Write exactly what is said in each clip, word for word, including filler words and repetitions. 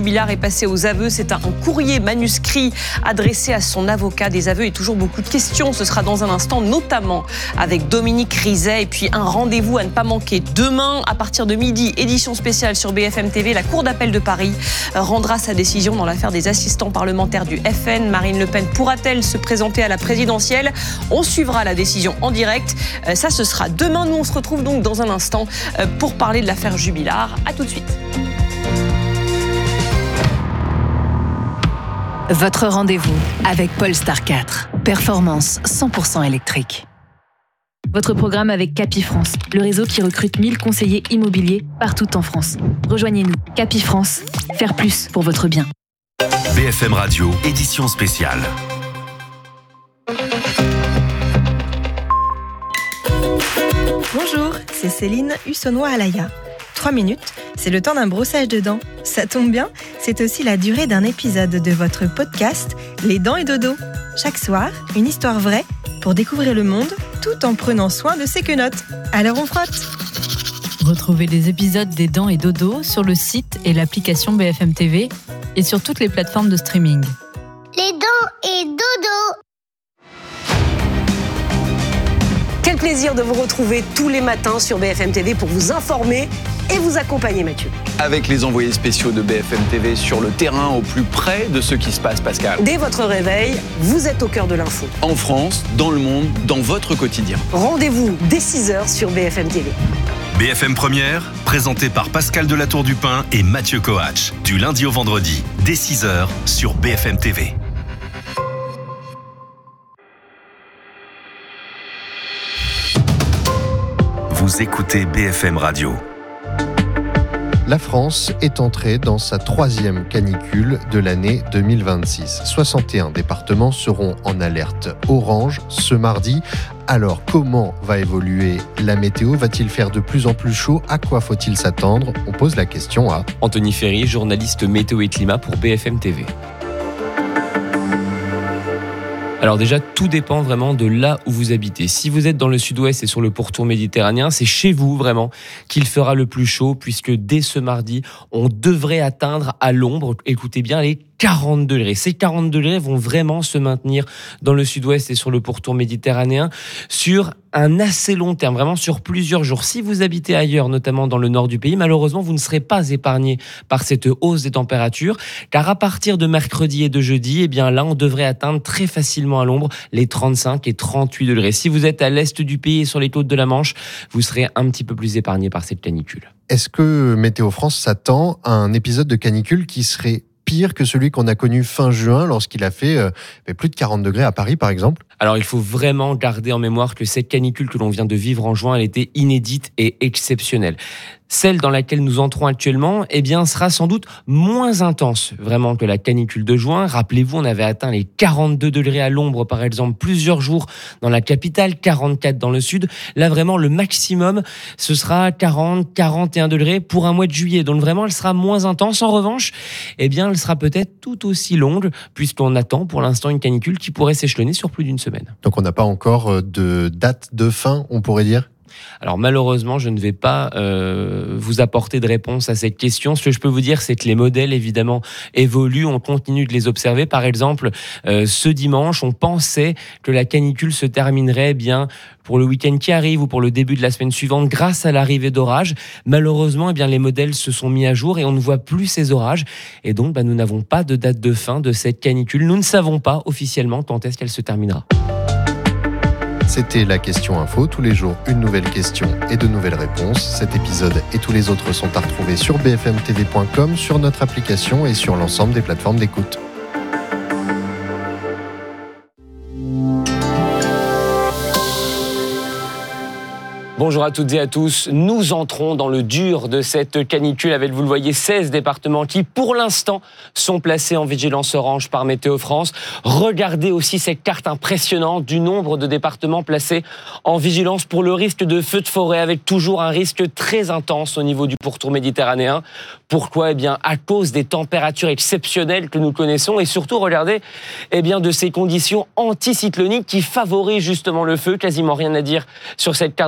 Jubilard est passé aux aveux. C'est un courrier manuscrit adressé à son avocat. Des aveux et toujours beaucoup de questions. Ce sera dans un instant, notamment avec Dominique Rizet. Et puis un rendez-vous à ne pas manquer. Demain, à partir de midi, édition spéciale sur B F M T V. La Cour d'appel de Paris rendra sa décision dans l'affaire des assistants parlementaires du F N. Marine Le Pen pourra-t-elle se présenter à la présidentielle ? On suivra la décision en direct. Ça, ce sera demain. Nous, on se retrouve donc dans un instant pour parler de l'affaire Jubilard. À tout de suite. Votre rendez-vous avec Polestar quatre. Performance cent pour cent électrique. Votre programme avec Capifrance, le réseau qui recrute mille conseillers immobiliers partout en France. Rejoignez-nous. Capifrance, faire plus pour votre bien. B F M Radio, édition spéciale. Bonjour, c'est Céline Hussonnois-Alaya. Trois minutes, c'est le temps d'un brossage de dents. Ça tombe bien, c'est aussi la durée d'un épisode de votre podcast Les Dents et Dodo. Chaque soir, une histoire vraie pour découvrir le monde tout en prenant soin de ses quenottes. Alors on frotte. Retrouvez les épisodes des Dents et Dodo sur le site et l'application B F M T V et sur toutes les plateformes de streaming. Les Dents et Dodo. Quel plaisir de vous retrouver tous les matins sur B F M T V pour vous informer et vous accompagner, Mathieu. Avec les envoyés spéciaux de B F M T V sur le terrain, au plus près de ce qui se passe, Pascal. Dès votre réveil, vous êtes au cœur de l'info. En France, dans le monde, dans votre quotidien. Rendez-vous dès six heures sur B F M T V. B F M Première, présenté par Pascal Delatour-Dupin et Mathieu Coach. Du lundi au vendredi, dès six heures sur B F M T V. Vous écoutez B F M Radio. La France est entrée dans sa troisième canicule de l'année deux mille vingt-six. soixante et un départements seront en alerte orange ce mardi. Alors, comment va évoluer la météo ? Va-t-il faire de plus en plus chaud ? À quoi faut-il s'attendre ? On pose la question à Anthony Ferry, journaliste météo et climat pour B F M T V. Alors déjà, tout dépend vraiment de là où vous habitez. Si vous êtes dans le sud-ouest et sur le pourtour méditerranéen, c'est chez vous vraiment qu'il fera le plus chaud, puisque dès ce mardi, on devrait atteindre à l'ombre, écoutez bien, les quarante degrés. Ces quarante degrés vont vraiment se maintenir dans le sud-ouest et sur le pourtour méditerranéen sur un assez long terme, vraiment sur plusieurs jours. Si vous habitez ailleurs, notamment dans le nord du pays, malheureusement, vous ne serez pas épargné par cette hausse des températures, car à partir de mercredi et de jeudi, eh bien là, on devrait atteindre très facilement à l'ombre les trente-cinq et trente-huit degrés. Si vous êtes à l'est du pays et sur les côtes de la Manche, vous serez un petit peu plus épargné par cette canicule. Est-ce que Météo France s'attend à un épisode de canicule qui serait pire que celui qu'on a connu fin juin lorsqu'il a fait euh, plus de quarante degrés à Paris, par exemple ? Alors, il faut vraiment garder en mémoire que cette canicule que l'on vient de vivre en juin, elle était inédite et exceptionnelle. Celle dans laquelle nous entrons actuellement, eh bien, sera sans doute moins intense, vraiment, que la canicule de juin. Rappelez-vous, on avait atteint les quarante-deux degrés à l'ombre, par exemple, plusieurs jours dans la capitale, quarante-quatre dans le sud. Là, vraiment, le maximum, ce sera quarante, quarante et un degrés pour un mois de juillet. Donc, vraiment, elle sera moins intense. En revanche, eh bien, elle sera peut-être tout aussi longue, puisqu'on attend pour l'instant une canicule qui pourrait s'échelonner sur plus d'une semaine. Donc, on n'a pas encore de date de fin, on pourrait dire ? Alors malheureusement, je ne vais pas euh, vous apporter de réponse à cette question. Ce que je peux vous dire, c'est que les modèles, évidemment, évoluent. On continue de les observer. Par exemple, euh, ce dimanche, on pensait que la canicule se terminerait bien pour le week-end qui arrive ou pour le début de la semaine suivante grâce à l'arrivée d'orages. Malheureusement, eh bien, les modèles se sont mis à jour et on ne voit plus ces orages. Et donc, bah, nous n'avons pas de date de fin de cette canicule. Nous ne savons pas officiellement quand est-ce qu'elle se terminera. C'était la question info. Tous les jours, une nouvelle question et de nouvelles réponses. Cet épisode et tous les autres sont à retrouver sur b f m t v point com, sur notre application et sur l'ensemble des plateformes d'écoute. Bonjour à toutes et à tous. Nous entrons dans le dur de cette canicule avec, vous le voyez, seize départements qui, pour l'instant, sont placés en vigilance orange par Météo France. Regardez aussi cette carte impressionnante du nombre de départements placés en vigilance pour le risque de feux de forêt, avec toujours un risque très intense au niveau du pourtour méditerranéen. Pourquoi ? Eh bien, à cause des températures exceptionnelles que nous connaissons et surtout, regardez, eh bien, de ces conditions anticycloniques qui favorisent justement le feu. Quasiment rien à dire sur cette carte de l'après-midi.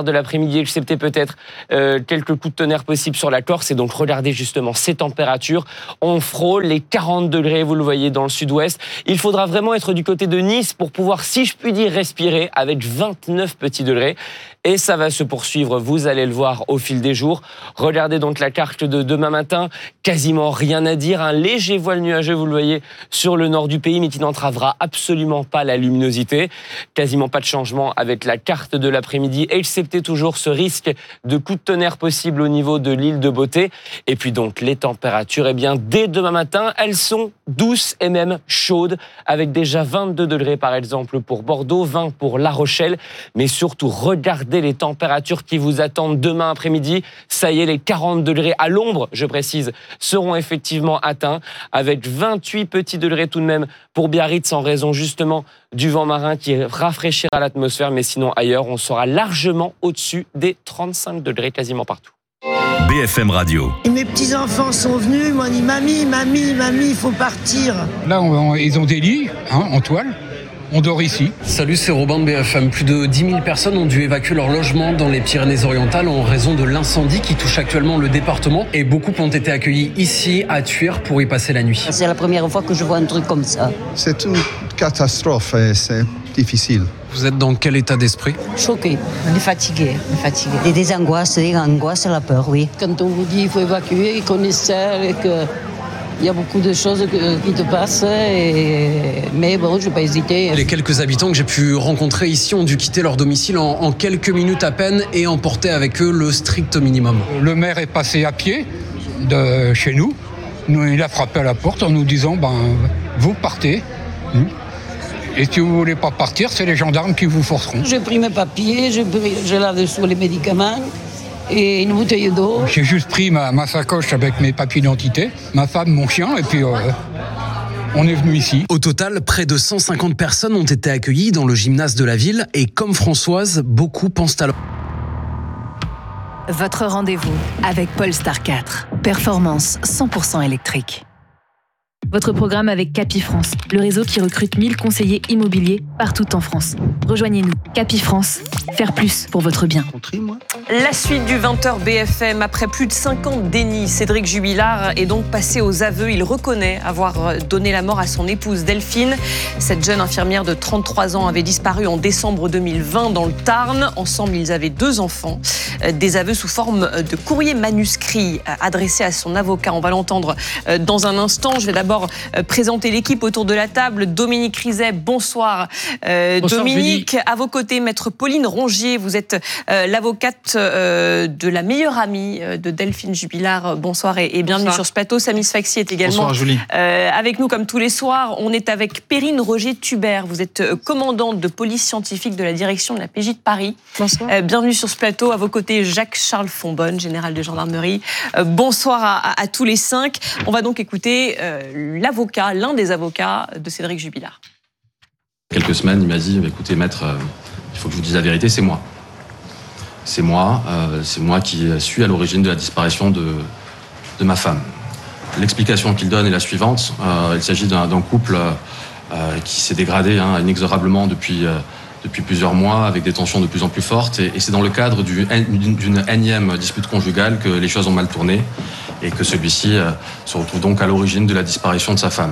après-midi, excepté peut-être euh, quelques coups de tonnerre possibles sur la Corse. Et donc, regardez justement ces températures. On frôle les quarante degrés, vous le voyez, dans le sud-ouest. Il faudra vraiment être du côté de Nice pour pouvoir, si je puis dire, respirer avec vingt-neuf petits degrés. Et ça va se poursuivre, vous allez le voir au fil des jours. Regardez donc la carte de demain matin, quasiment rien à dire. Un léger voile nuageux, vous le voyez, sur le nord du pays, mais qui n'entravera absolument pas la luminosité. Quasiment pas de changement avec la carte de l'après-midi, excepté toujours ce risque de coup de tonnerre possible au niveau de l'île de Beauté. Et puis donc, les températures, eh bien, dès demain matin, elles sont douces et même chaudes, avec déjà vingt-deux degrés par exemple pour Bordeaux, vingt pour La Rochelle. Mais surtout, regardez les températures qui vous attendent demain après-midi. Ça y est, les quarante degrés à l'ombre, je précise, seront effectivement atteints, avec vingt-huit petits degrés tout de même pour Biarritz en raison justement du vent marin qui rafraîchira l'atmosphère. Mais sinon, ailleurs, on sera largement au-dessus des trente-cinq degrés quasiment partout. B F M Radio. Et mes petits-enfants sont venus, ils m'ont dit « Mamie, mamie, mamie, il faut partir ». Là, on, on, ils ont des lits hein, en toile. On dort ici. Salut, c'est Robin de B F M. Plus de dix mille personnes ont dû évacuer leur logement dans les Pyrénées-Orientales en raison de l'incendie qui touche actuellement le département. Et beaucoup ont été accueillis ici, à Thuir, pour y passer la nuit. C'est la première fois que je vois un truc comme ça. C'est une catastrophe et c'est difficile. Vous êtes dans quel état d'esprit ? Choqué, on est fatigué, on est fatigué. Et des angoisses, des angoisses, la peur, oui. Quand on vous dit qu'il faut évacuer, qu'on est seul et que... il y a beaucoup de choses qui te passent, et... mais bon, je ne vais pas hésiter. Les quelques habitants que j'ai pu rencontrer ici ont dû quitter leur domicile en, en quelques minutes à peine et emporter avec eux le strict minimum. Le maire est passé à pied de chez nous. nous il a frappé à la porte en nous disant ben, « vous partez ». Et si vous ne voulez pas partir, c'est les gendarmes qui vous forceront. J'ai pris mes papiers, j'ai, pris, j'ai là-dessous les médicaments. Et une bouteille d'eau. J'ai juste pris ma, ma sacoche avec mes papiers d'identité, ma femme, mon chien, et puis euh, on est venu ici. Au total, près de cent cinquante personnes ont été accueillies dans le gymnase de la ville, et comme Françoise, beaucoup pensent à leur... Votre rendez-vous avec Polestar quatre. Performance cent pour cent électrique. Votre programme avec Capifrance, le réseau qui recrute mille conseillers immobiliers partout en France. Rejoignez-nous. Capifrance, faire plus pour votre bien. La suite du vingt heures B F M. Après plus de cinq ans de déni, Cédric Jubilard est donc passé aux aveux. Il reconnaît avoir donné la mort à son épouse Delphine. Cette jeune infirmière de trente-trois ans avait disparu en décembre deux mille vingt dans le Tarn. Ensemble, ils avaient deux enfants. Des aveux sous forme de courrier manuscrit adressé à son avocat. On va l'entendre dans un instant. Je vais d'abord présenter l'équipe autour de la table. Dominique Rizet, bonsoir. Euh, bonsoir Dominique, Julie. À vos côtés, maître Pauline Rongier, vous êtes euh, l'avocate euh, de la meilleure amie de Delphine Jubilard. Bonsoir et, et bienvenue bonsoir. Sur ce plateau. Samy Sfaxi est également euh, avec nous comme tous les soirs. On est avec Perrine Rogier-Thubert. Vous êtes commandante de police scientifique de la direction de la P J de Paris. Bonsoir. Euh, bienvenue sur ce plateau. À vos côtés, Jacques-Charles Fonbonne, général de gendarmerie. Euh, bonsoir à, à, à tous les cinq. On va donc écouter euh, l'avocat, l'un des avocats de Cédric Jubilard. Quelques semaines, il m'a dit, écoutez maître, euh, il faut que je vous dise la vérité, c'est moi. C'est moi, euh, c'est moi qui suis à l'origine de la disparition de, de ma femme. L'explication qu'il donne est la suivante. Euh, il s'agit d'un, d'un couple euh, qui s'est dégradé hein, inexorablement depuis, euh, depuis plusieurs mois, avec des tensions de plus en plus fortes. Et, et c'est dans le cadre du, d'une, d'une énième dispute conjugale que les choses ont mal tourné et que celui-ci euh, se retrouve donc à l'origine de la disparition de sa femme.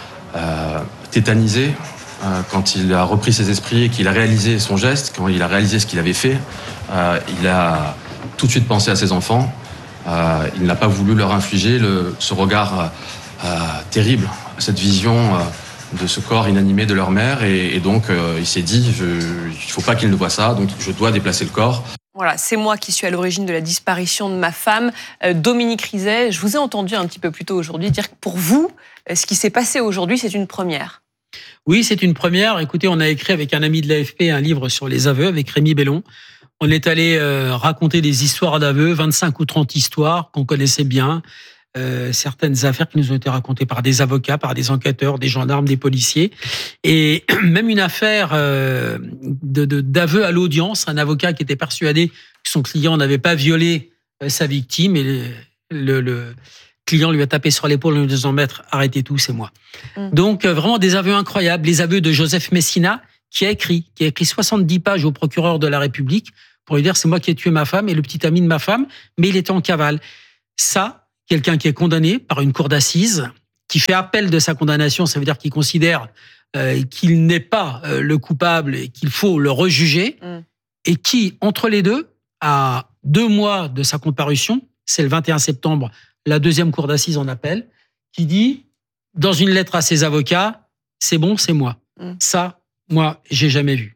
Euh, tétanisé, euh, quand il a repris ses esprits et qu'il a réalisé son geste, quand il a réalisé ce qu'il avait fait, euh, il a tout de suite pensé à ses enfants. Euh, il n'a pas voulu leur infliger le, ce regard euh, terrible, cette vision euh, de ce corps inanimé de leur mère. Et, et donc, euh, il s'est dit, je, il ne faut pas qu'il ne voie ça, donc je dois déplacer le corps. Voilà, c'est moi qui suis à l'origine de la disparition de ma femme. Euh, Dominique Rizet, je vous ai entendu un petit peu plus tôt aujourd'hui dire que pour vous, ce qui s'est passé aujourd'hui, c'est une première. Oui, c'est une première. Écoutez, on a écrit avec un ami de l'A F P un livre sur les aveux avec Rémi Bellon. On est allé euh, raconter des histoires d'aveux, vingt-cinq ou trente histoires qu'on connaissait bien. Euh, certaines affaires qui nous ont été racontées par des avocats, par des enquêteurs, des gendarmes, des policiers. Et même une affaire euh, de, de, d'aveu à l'audience, un avocat qui était persuadé que son client n'avait pas violé euh, sa victime et le, le, le client lui a tapé sur l'épaule en lui disant « Maître, arrêtez tout, c'est moi mmh. ». Donc euh, vraiment des aveux incroyables. Les aveux de Joseph Messina qui a écrit, qui a écrit soixante-dix pages au procureur de la République pour lui dire c'est moi qui ai tué ma femme et le petit ami de ma femme, mais il était en cavale. Ça, quelqu'un qui est condamné par une cour d'assises, qui fait appel de sa condamnation, ça veut dire qu'il considère euh, qu'il n'est pas euh, le coupable et qu'il faut le rejuger, mm. et qui, entre les deux, à deux mois de sa comparution, c'est le vingt et un septembre, la deuxième cour d'assises en appel, qui dit, dans une lettre à ses avocats, c'est bon, c'est moi. Mm. Ça, moi, j'ai jamais vu.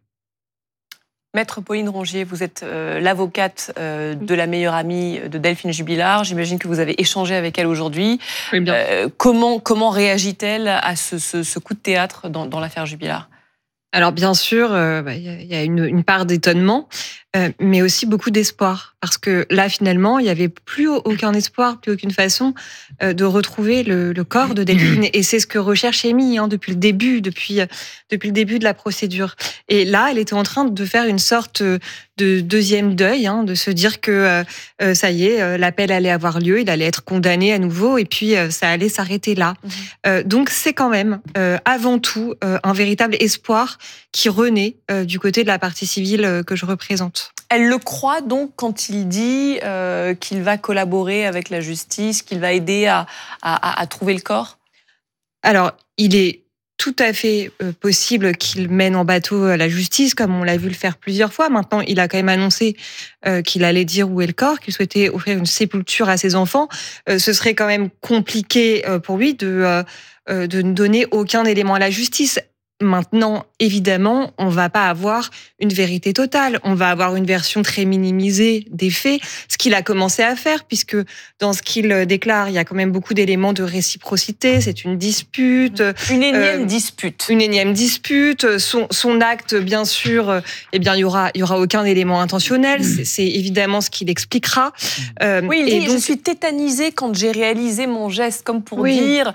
Maître Pauline Rongier, vous êtes euh, l'avocate euh, de la meilleure amie de Delphine Jubilard. J'imagine que vous avez échangé avec elle aujourd'hui. Oui, bien. Euh, comment, comment réagit-elle à ce, ce, ce coup de théâtre dans, dans l'affaire Jubilard ? Alors bien sûr, il euh, bah, y, y a une, une part d'étonnement, euh, mais aussi beaucoup d'espoir. Parce que là, finalement, il n'y avait plus aucun espoir, plus aucune façon euh, de retrouver le, le corps de Delphine. Et c'est ce que recherche Amy hein, depuis le début, depuis, depuis le début de la procédure. Et là, elle était en train de faire une sorte de deuxième deuil, hein, de se dire que euh, ça y est, euh, l'appel allait avoir lieu, il allait être condamné à nouveau, et puis euh, ça allait s'arrêter là. Mmh. Euh, donc c'est quand même, euh, avant tout, euh, un véritable espoir qui renaît euh, du côté de la partie civile euh, que je représente. Elle le croit donc quand il dit euh, qu'il va collaborer avec la justice, qu'il va aider à, à, à trouver le corps ? Alors, il est tout à fait possible qu'il mène en bateau la justice, comme on l'a vu le faire plusieurs fois. Maintenant, il a quand même annoncé euh, qu'il allait dire où est le corps, qu'il souhaitait offrir une sépulture à ses enfants. Euh, ce serait quand même compliqué euh, pour lui de, euh, de ne donner aucun élément à la justice. Maintenant, évidemment, on ne va pas avoir une vérité totale. On va avoir une version très minimisée des faits, ce qu'il a commencé à faire, puisque dans ce qu'il déclare, il y a quand même beaucoup d'éléments de réciprocité. C'est une dispute. Une énième euh, dispute. Une énième dispute. Son, son acte, bien sûr, eh bien, il y aura, il y aura aucun élément intentionnel. C'est, c'est évidemment ce qu'il expliquera. Euh, oui, il dit, et donc, je suis tétanisé quand j'ai réalisé mon geste, comme pour oui. dire,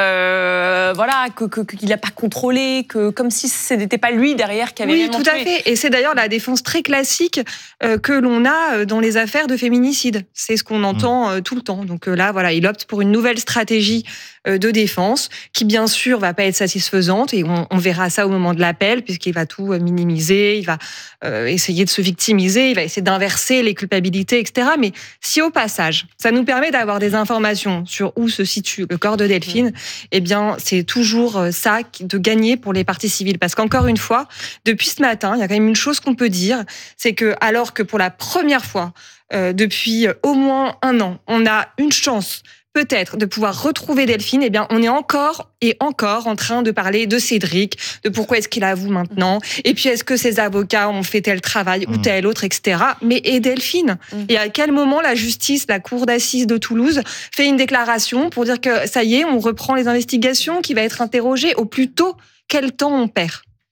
euh, voilà, que, que, qu'il n'a pas contrôlé, que comme si ce n'était pas lui derrière qui avait oui, vraiment tout à tué. Fait. Et c'est d'ailleurs la défense très classique euh, que l'on a dans les affaires de féminicide. C'est ce qu'on entend euh, tout le temps. Donc euh, là, voilà, il opte pour une nouvelle stratégie euh, de défense qui, bien sûr, va pas être satisfaisante. Et on, on verra ça au moment de l'appel, puisqu'il va tout minimiser, il va euh, essayer de se victimiser, il va essayer d'inverser les culpabilités, et cetera. Mais si au passage, ça nous permet d'avoir des informations sur où se situe le corps de Delphine, mmh. eh bien, c'est toujours ça de gagner pour les parties civiles. Parce qu'encore une fois, depuis ce matin, il y a quand même une chose qu'on peut dire, c'est que alors que pour la première fois euh, depuis au moins un an, on a une chance peut-être de pouvoir retrouver Delphine, eh bien, on est encore et encore en train de parler de Cédric, de pourquoi est-ce qu'il avoue maintenant, et puis est-ce que ses avocats ont fait tel travail ou tel autre, et cetera. Mais et Delphine ? Et à quel moment la justice, la cour d'assises de Toulouse, fait une déclaration pour dire que ça y est, on reprend les investigations, qui va être interrogé au plus tôt ? Quel temps on perd ?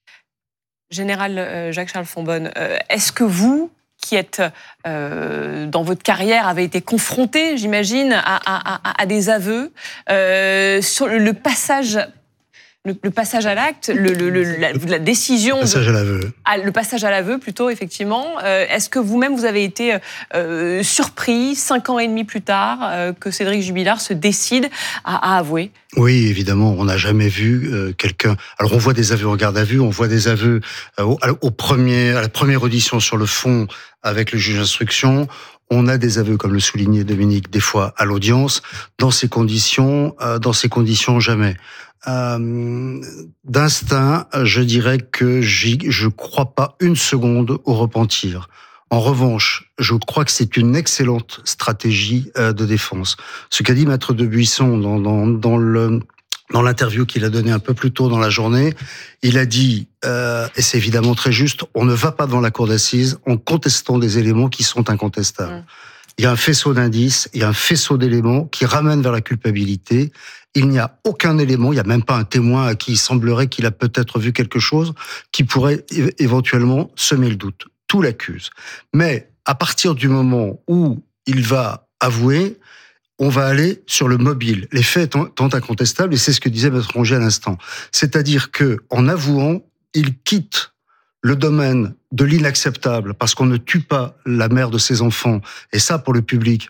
Général euh, Jacques-Charles Fonbonne, euh, est-ce que vous, qui êtes euh, dans votre carrière, avez été confronté, j'imagine, à, à, à, à des aveux euh, sur le passage... Le, le passage à l'acte, le, le, le, la, la décision... Le passage de, à l'aveu. À, le passage à l'aveu, plutôt, effectivement. Euh, est-ce que vous-même, vous avez été euh, surpris, cinq ans et demi plus tard, euh, que Cédric Jubilard se décide à, à avouer ? Oui, évidemment, on n'a jamais vu euh, quelqu'un... Alors, on voit des aveux en garde à vue, on voit des aveux euh, au, au premier, à la première audition sur le fond avec le juge d'instruction. On a des aveux, comme le soulignait Dominique, des fois à l'audience. Dans ces conditions, euh, dans ces conditions, jamais. Euh, d'instinct, je dirais que j'y, je crois pas une seconde au repentir. En revanche, je crois que c'est une excellente stratégie euh, de défense. Ce qu'a dit Maître de Buisson dans, dans, dans le dans l'interview qu'il a donnée un peu plus tôt dans la journée, il a dit, euh, et c'est évidemment très juste, on ne va pas dans la cour d'assises en contestant des éléments qui sont incontestables. Mmh. Il y a un faisceau d'indices, il y a un faisceau d'éléments qui ramènent vers la culpabilité. Il n'y a aucun élément, il n'y a même pas un témoin à qui il semblerait qu'il a peut-être vu quelque chose qui pourrait é- éventuellement semer le doute. Tout l'accuse. Mais à partir du moment où il va avouer, on va aller sur le mobile. Les faits étant incontestables, et c'est ce que disait Maître Rongier à l'instant. C'est-à-dire que, en avouant, il quitte le domaine de l'inacceptable, parce qu'on ne tue pas la mère de ses enfants, et ça, pour le public,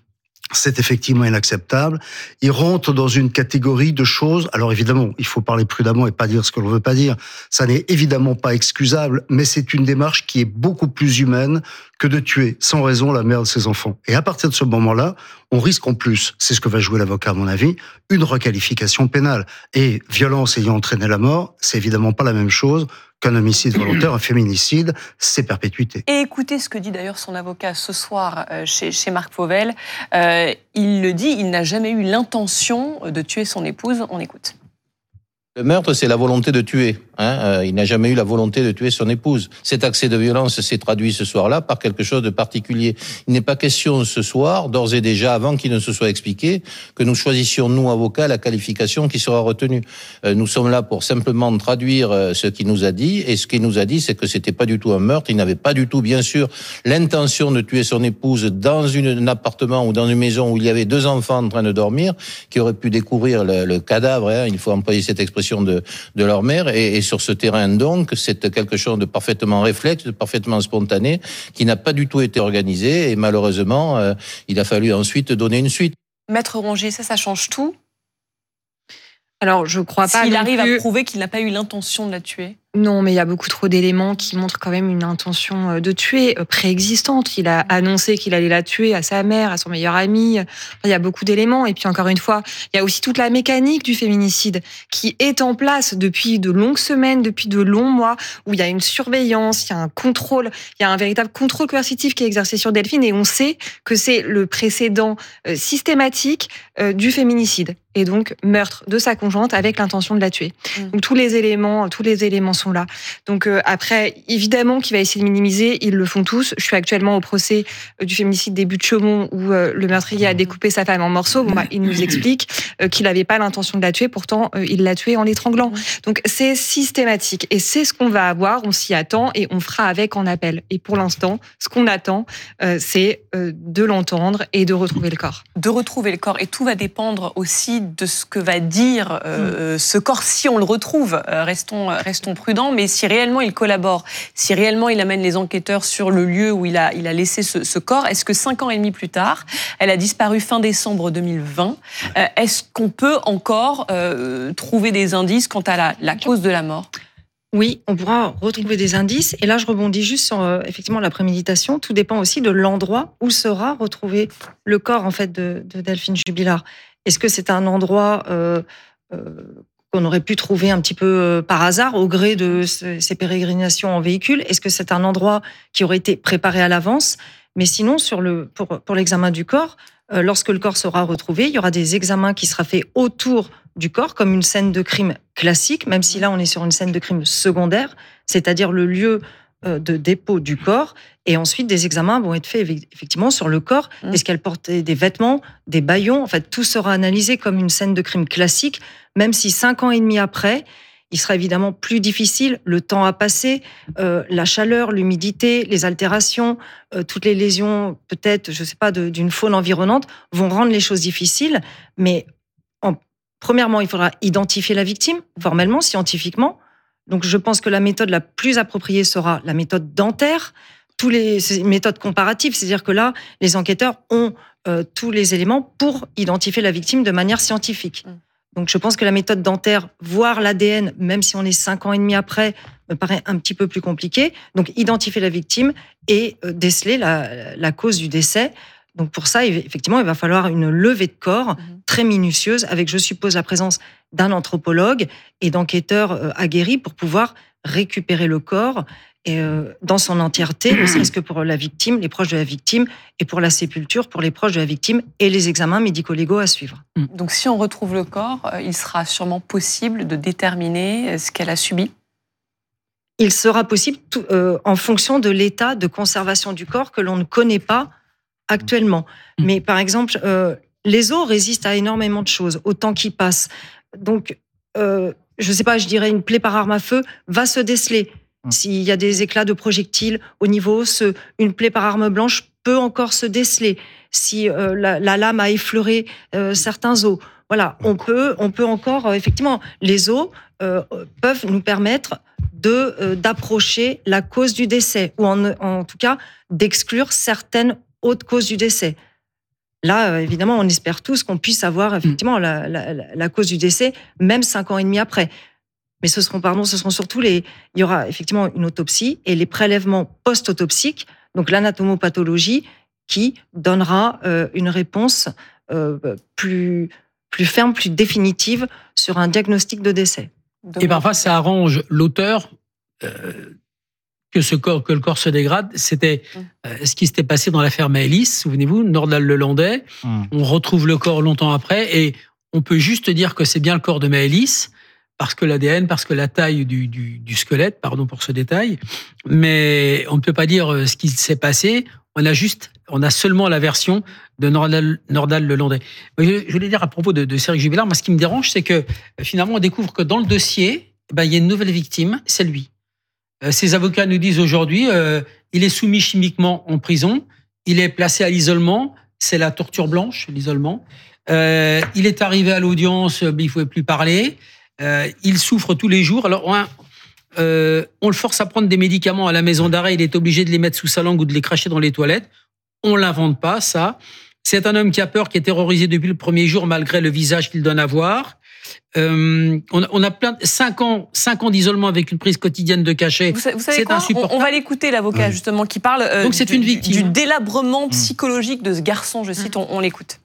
c'est effectivement inacceptable. Il rentre dans une catégorie de choses. Alors évidemment, il faut parler prudemment et pas dire ce que l'on veut pas dire. Ça n'est évidemment pas excusable, mais c'est une démarche qui est beaucoup plus humaine que de tuer sans raison la mère de ses enfants. Et à partir de ce moment-là, on risque en plus, c'est ce que va jouer l'avocat à mon avis, une requalification pénale. Et violence ayant entraîné la mort, c'est évidemment pas la même chose qu'un homicide volontaire, un féminicide, c'est perpétuité. Et écoutez ce que dit d'ailleurs son avocat ce soir euh, chez, chez Marc Fauvel. Euh, il le dit, il n'a jamais eu l'intention de tuer son épouse. On écoute. Le meurtre, c'est la volonté de tuer. Hein euh, il n'a jamais eu la volonté de tuer son épouse. Cet accès de violence s'est traduit ce soir-là par quelque chose de particulier. Il n'est pas question ce soir, d'ores et déjà, avant qu'il ne se soit expliqué, que nous choisissions, nous, avocats, la qualification qui sera retenue. Euh, nous sommes là pour simplement traduire euh, ce qu'il nous a dit. Et ce qu'il nous a dit, c'est que c'était pas du tout un meurtre. Il n'avait pas du tout, bien sûr, l'intention de tuer son épouse dans une, un appartement ou dans une maison où il y avait deux enfants en train de dormir, qui auraient pu découvrir le, le cadavre, hein, il faut employer cette expression, de, de leur mère. Et, et sur ce terrain, donc, c'est quelque chose de parfaitement réflexe, de parfaitement spontané, qui n'a pas du tout été organisé. Et malheureusement, euh, il a fallu ensuite donner une suite. Maître Rongier, ça, ça change tout. Alors, je crois pas. S'il non arrive plus... à prouver qu'il n'a pas eu l'intention de la tuer. Non, mais il y a beaucoup trop d'éléments qui montrent quand même une intention de tuer préexistante. Il a annoncé qu'il allait la tuer à sa mère, à son meilleur ami. Il y a beaucoup d'éléments. Et puis encore une fois, il y a aussi toute la mécanique du féminicide qui est en place depuis de longues semaines, depuis de longs mois, où il y a une surveillance, il y a un contrôle, il y a un véritable contrôle coercitif qui est exercé sur Delphine. Et on sait que c'est le précédent systématique du féminicide. Et donc meurtre de sa conjointe avec l'intention de la tuer. Mmh. Donc tous les éléments, tous les éléments sont là. Donc euh, après, évidemment qu'il va essayer de minimiser, ils le font tous. Je suis actuellement au procès euh, du féminicide des Buttes-Chaumont où euh, le meurtrier a découpé sa femme en morceaux. Bon, bah, il nous explique euh, qu'il n'avait pas l'intention de la tuer, pourtant euh, il l'a tuée en l'étranglant. Donc c'est systématique et c'est ce qu'on va avoir, on s'y attend et on fera avec en appel. Et pour l'instant, ce qu'on attend, euh, c'est euh, de l'entendre et de retrouver le corps. De retrouver le corps et tout va dépendre aussi de ce que va dire euh, mmh. ce corps si on le retrouve. Euh, restons, restons prudents, mais si réellement il collabore, si réellement il amène les enquêteurs sur le lieu où il a, il a laissé ce, ce corps, est-ce que cinq ans et demi plus tard, elle a disparu fin décembre deux mille vingt, euh, est-ce qu'on peut encore euh, trouver des indices quant à la, la cause de la mort ? Oui, on pourra retrouver des indices. Et là, je rebondis juste sur euh, effectivement la préméditation. Tout dépend aussi de l'endroit où sera retrouvé le corps en fait de, de Delphine Jubilard. Est-ce que c'est un endroit euh, euh, qu'on aurait pu trouver un petit peu euh, par hasard au gré de ces, ces pérégrinations en véhicule ? Est-ce que c'est un endroit qui aurait été préparé à l'avance ? Mais sinon, sur le, pour, pour l'examen du corps, euh, lorsque le corps sera retrouvé, il y aura des examens qui seront faits autour du corps, comme une scène de crime classique, même si là, on est sur une scène de crime secondaire, c'est-à-dire le lieu de dépôt du corps, et ensuite des examens vont être faits effectivement sur le corps. Mmh. Est-ce qu'elle portait des vêtements, des bâillons ? En fait, tout sera analysé comme une scène de crime classique, même si cinq ans et demi après, il sera évidemment plus difficile, le temps a passé, euh, la chaleur, l'humidité, les altérations, euh, toutes les lésions, peut-être, je ne sais pas, de, d'une faune environnante, vont rendre les choses difficiles, mais en, premièrement, il faudra identifier la victime, formellement, scientifiquement. Donc, je pense que la méthode la plus appropriée sera la méthode dentaire, tous les ces méthodes comparatives, c'est-à-dire que là, les enquêteurs ont euh, tous les éléments pour identifier la victime de manière scientifique. Mmh. Donc, je pense que la méthode dentaire, voire l'A D N, même si on est cinq ans et demi après, me paraît un petit peu plus compliqué. Donc, identifier la victime et euh, déceler la, la cause du décès. Donc, pour ça, effectivement, il va falloir une levée de corps mmh. très minutieuse, avec, je suppose, la présence d'un anthropologue et d'enquêteurs aguerris pour pouvoir récupérer le corps et, euh, dans son entièreté, ne serait-ce que pour la victime, les proches de la victime, et pour la sépulture, pour les proches de la victime, et les examens médico-légaux à suivre. Donc, si on retrouve le corps, il sera sûrement possible de déterminer ce qu'elle a subi ? Il sera possible, tout, euh, en fonction de l'état de conservation du corps que l'on ne connaît pas actuellement. Mais par exemple, euh, les os résistent à énormément de choses, au temps qui passe. Donc, euh, je ne sais pas, je dirais une plaie par arme à feu va se déceler. Mmh. S'il y a des éclats de projectiles au niveau osseux, une plaie par arme blanche peut encore se déceler. Si euh, la, la lame a effleuré euh, certains os, voilà, on peut, on peut encore, euh, effectivement, les os euh, peuvent nous permettre de, euh, d'approcher la cause du décès, ou en, en tout cas d'exclure certaines autres causes du décès. Là, euh, évidemment, on espère tous qu'on puisse avoir effectivement la, la, la cause du décès, même cinq ans et demi après. Mais ce seront, pardon, ce seront surtout les. Il y aura effectivement une autopsie et les prélèvements post-autopsiques, donc l'anatomopathologie, qui donnera euh, une réponse euh, plus plus ferme, plus définitive sur un diagnostic de décès. Et parfois, ça arrange l'auteur euh, que ce corps, que le corps se dégrade. C'était euh, ce qui s'était passé dans l'affaire Maëlys, souvenez-vous, Nordal-Lelandais. Mmh. On retrouve le corps longtemps après et on peut juste dire que c'est bien le corps de Maëlys parce que l'A D N, parce que la taille du, du, du squelette, pardon pour ce détail, mais on ne peut pas dire ce qui s'est passé. On a juste, on a seulement la version de Nordal, Nordal-Lelandais. Je, je voulais dire à propos de, de Céric Jubilard, moi, ce qui me dérange, c'est que finalement, on découvre que dans le dossier, ben, il y a une nouvelle victime, c'est lui. Euh, ses avocats nous disent aujourd'hui, euh, il est soumis chimiquement en prison, il est placé à l'isolement, c'est la torture blanche, l'isolement. Euh, il est arrivé à l'audience, mais il ne pouvait plus parler. Euh, il souffre tous les jours. Alors, on, euh, on le force à prendre des médicaments à la maison d'arrêt, il est obligé de les mettre sous sa langue ou de les cracher dans les toilettes. On ne l'invente pas, ça. C'est un homme qui a peur, qui est terrorisé depuis le premier jour, malgré le visage qu'il donne à voir. Euh, on, a, on a plein de, cinq ans, cinq ans d'isolement avec une prise quotidienne de cachet. Vous, vous savez c'est quoi insupportable. On, on va l'écouter, l'avocat, justement, qui parle euh, Donc, c'est du, une victime. du délabrement psychologique de ce garçon. Je cite, on, on l'écoute.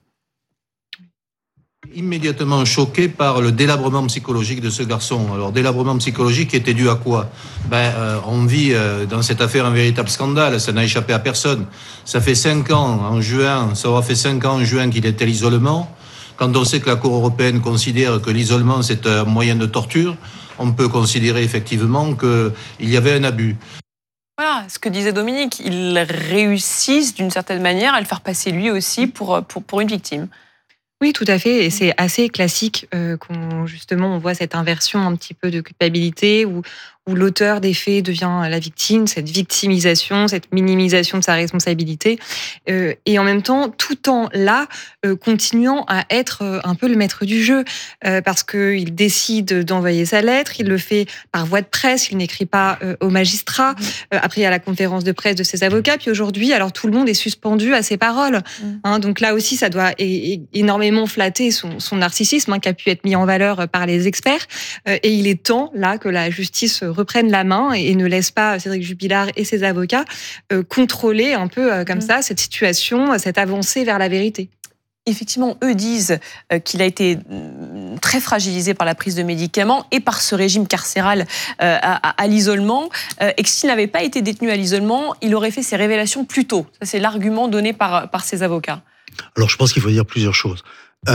Immédiatement choqué par le délabrement psychologique de ce garçon. Alors, délabrement psychologique qui était dû à quoi ? Ben, euh, on vit euh, dans cette affaire un véritable scandale, ça n'a échappé à personne. Ça fait cinq ans, en juin, ça aura fait cinq ans en juin qu'il était à l'isolement. Quand on sait que la Cour européenne considère que l'isolement c'est un moyen de torture, on peut considérer effectivement qu'il y avait un abus. Voilà, ce que disait Dominique, ils réussissent d'une certaine manière à le faire passer lui aussi pour, pour, pour une victime. Oui, tout à fait, et c'est assez classique euh, qu'on justement on voit cette inversion un petit peu de culpabilité où où l'auteur des faits devient la victime, cette victimisation, cette minimisation de sa responsabilité, euh, et en même temps, tout en là, euh, continuant à être euh, un peu le maître du jeu, euh, parce qu'il décide d'envoyer sa lettre, il le fait par voie de presse, il n'écrit pas euh, au magistrat, euh, après il y a la conférence de presse de ses avocats, puis aujourd'hui, alors tout le monde est suspendu à ses paroles. Mmh. Hein, donc là aussi, ça doit é- é- énormément flatter son, son narcissisme, hein, qui a pu être mis en valeur par les experts, euh, et il est temps, là, que la justice reprennent la main et ne laissent pas Céric Jubilard et ses avocats euh, contrôler un peu euh, comme mmh. ça cette situation, cette avancée vers la vérité. Effectivement, eux disent euh, qu'il a été très fragilisé par la prise de médicaments et par ce régime carcéral euh, à, à, à l'isolement, euh, et que s'il n'avait pas été détenu à l'isolement, il aurait fait ses révélations plus tôt. Ça, c'est l'argument donné par, par ses avocats. Alors, je pense qu'il faut dire plusieurs choses.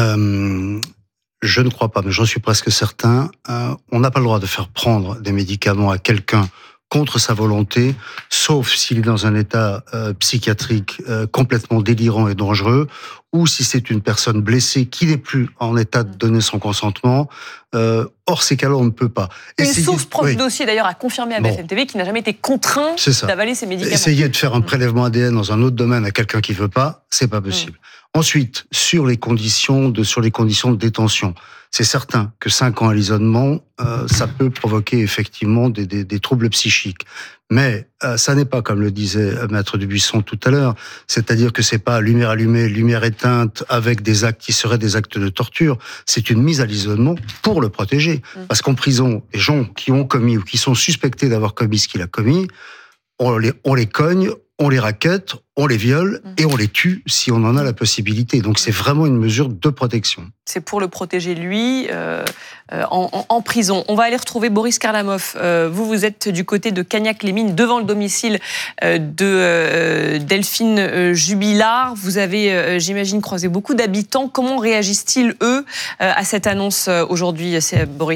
Euh... Je ne crois pas, mais j'en suis presque certain. Euh, on n'a pas le droit de faire prendre des médicaments à quelqu'un contre sa volonté, sauf s'il est dans un état euh, psychiatrique euh, complètement délirant et dangereux, ou si c'est une personne blessée qui n'est plus en état de donner son consentement. Euh, or, ces cas-là, on ne peut pas. Une Essayez... source proche oui. du dossier, d'ailleurs, a confirmé à bon. B F M T V qu'il n'a jamais été contraint d'avaler ces médicaments. Essayer de faire un prélèvement A D N dans un autre domaine à quelqu'un qui ne veut pas, c'est pas possible. Mmh. Ensuite, sur les conditions de, sur les conditions de détention, c'est certain que cinq ans à l'isolement, euh, ça peut provoquer effectivement des, des, des troubles psychiques. Mais euh, ça n'est pas, comme le disait Maître Dubuisson tout à l'heure, c'est-à-dire que c'est pas lumière allumée, lumière éteinte avec des actes qui seraient des actes de torture. C'est une mise à l'isolement pour le protéger. Mmh. Parce qu'en prison, les gens qui ont commis ou qui sont suspectés d'avoir commis ce qu'il a commis, on les, on les cogne, on les raquette, on les viole et on les tue si on en a la possibilité. Donc c'est vraiment une mesure de protection. C'est pour le protéger lui euh, en, en, en prison. On va aller retrouver Boris Karlamov. Euh, vous, vous êtes du côté de Cagnac-les-Mines, devant le domicile euh, de euh, Delphine euh, Jubilard. Vous avez, euh, j'imagine, croisé beaucoup d'habitants. Comment réagissent-ils, eux, euh, à cette annonce euh, aujourd'hui, c'est, Boris ?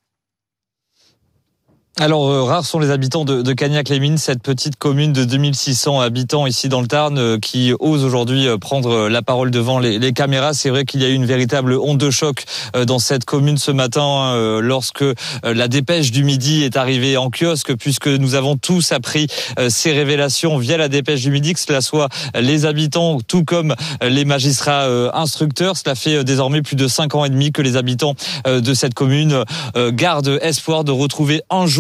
Alors, euh, rares sont les habitants de, de Cagnac-les-Mines, cette petite commune de deux mille six cents habitants ici dans le Tarn, euh, qui ose aujourd'hui euh, prendre la parole devant les, les caméras. C'est vrai qu'il y a eu une véritable onde de choc euh, dans cette commune ce matin, euh, lorsque euh, la dépêche du Midi est arrivée en kiosque, puisque nous avons tous appris euh, ces révélations via la dépêche du Midi, que cela soit les habitants, tout comme les magistrats euh, instructeurs. Cela fait euh, désormais plus de cinq ans et demi que les habitants euh, de cette commune euh, gardent espoir de retrouver un jour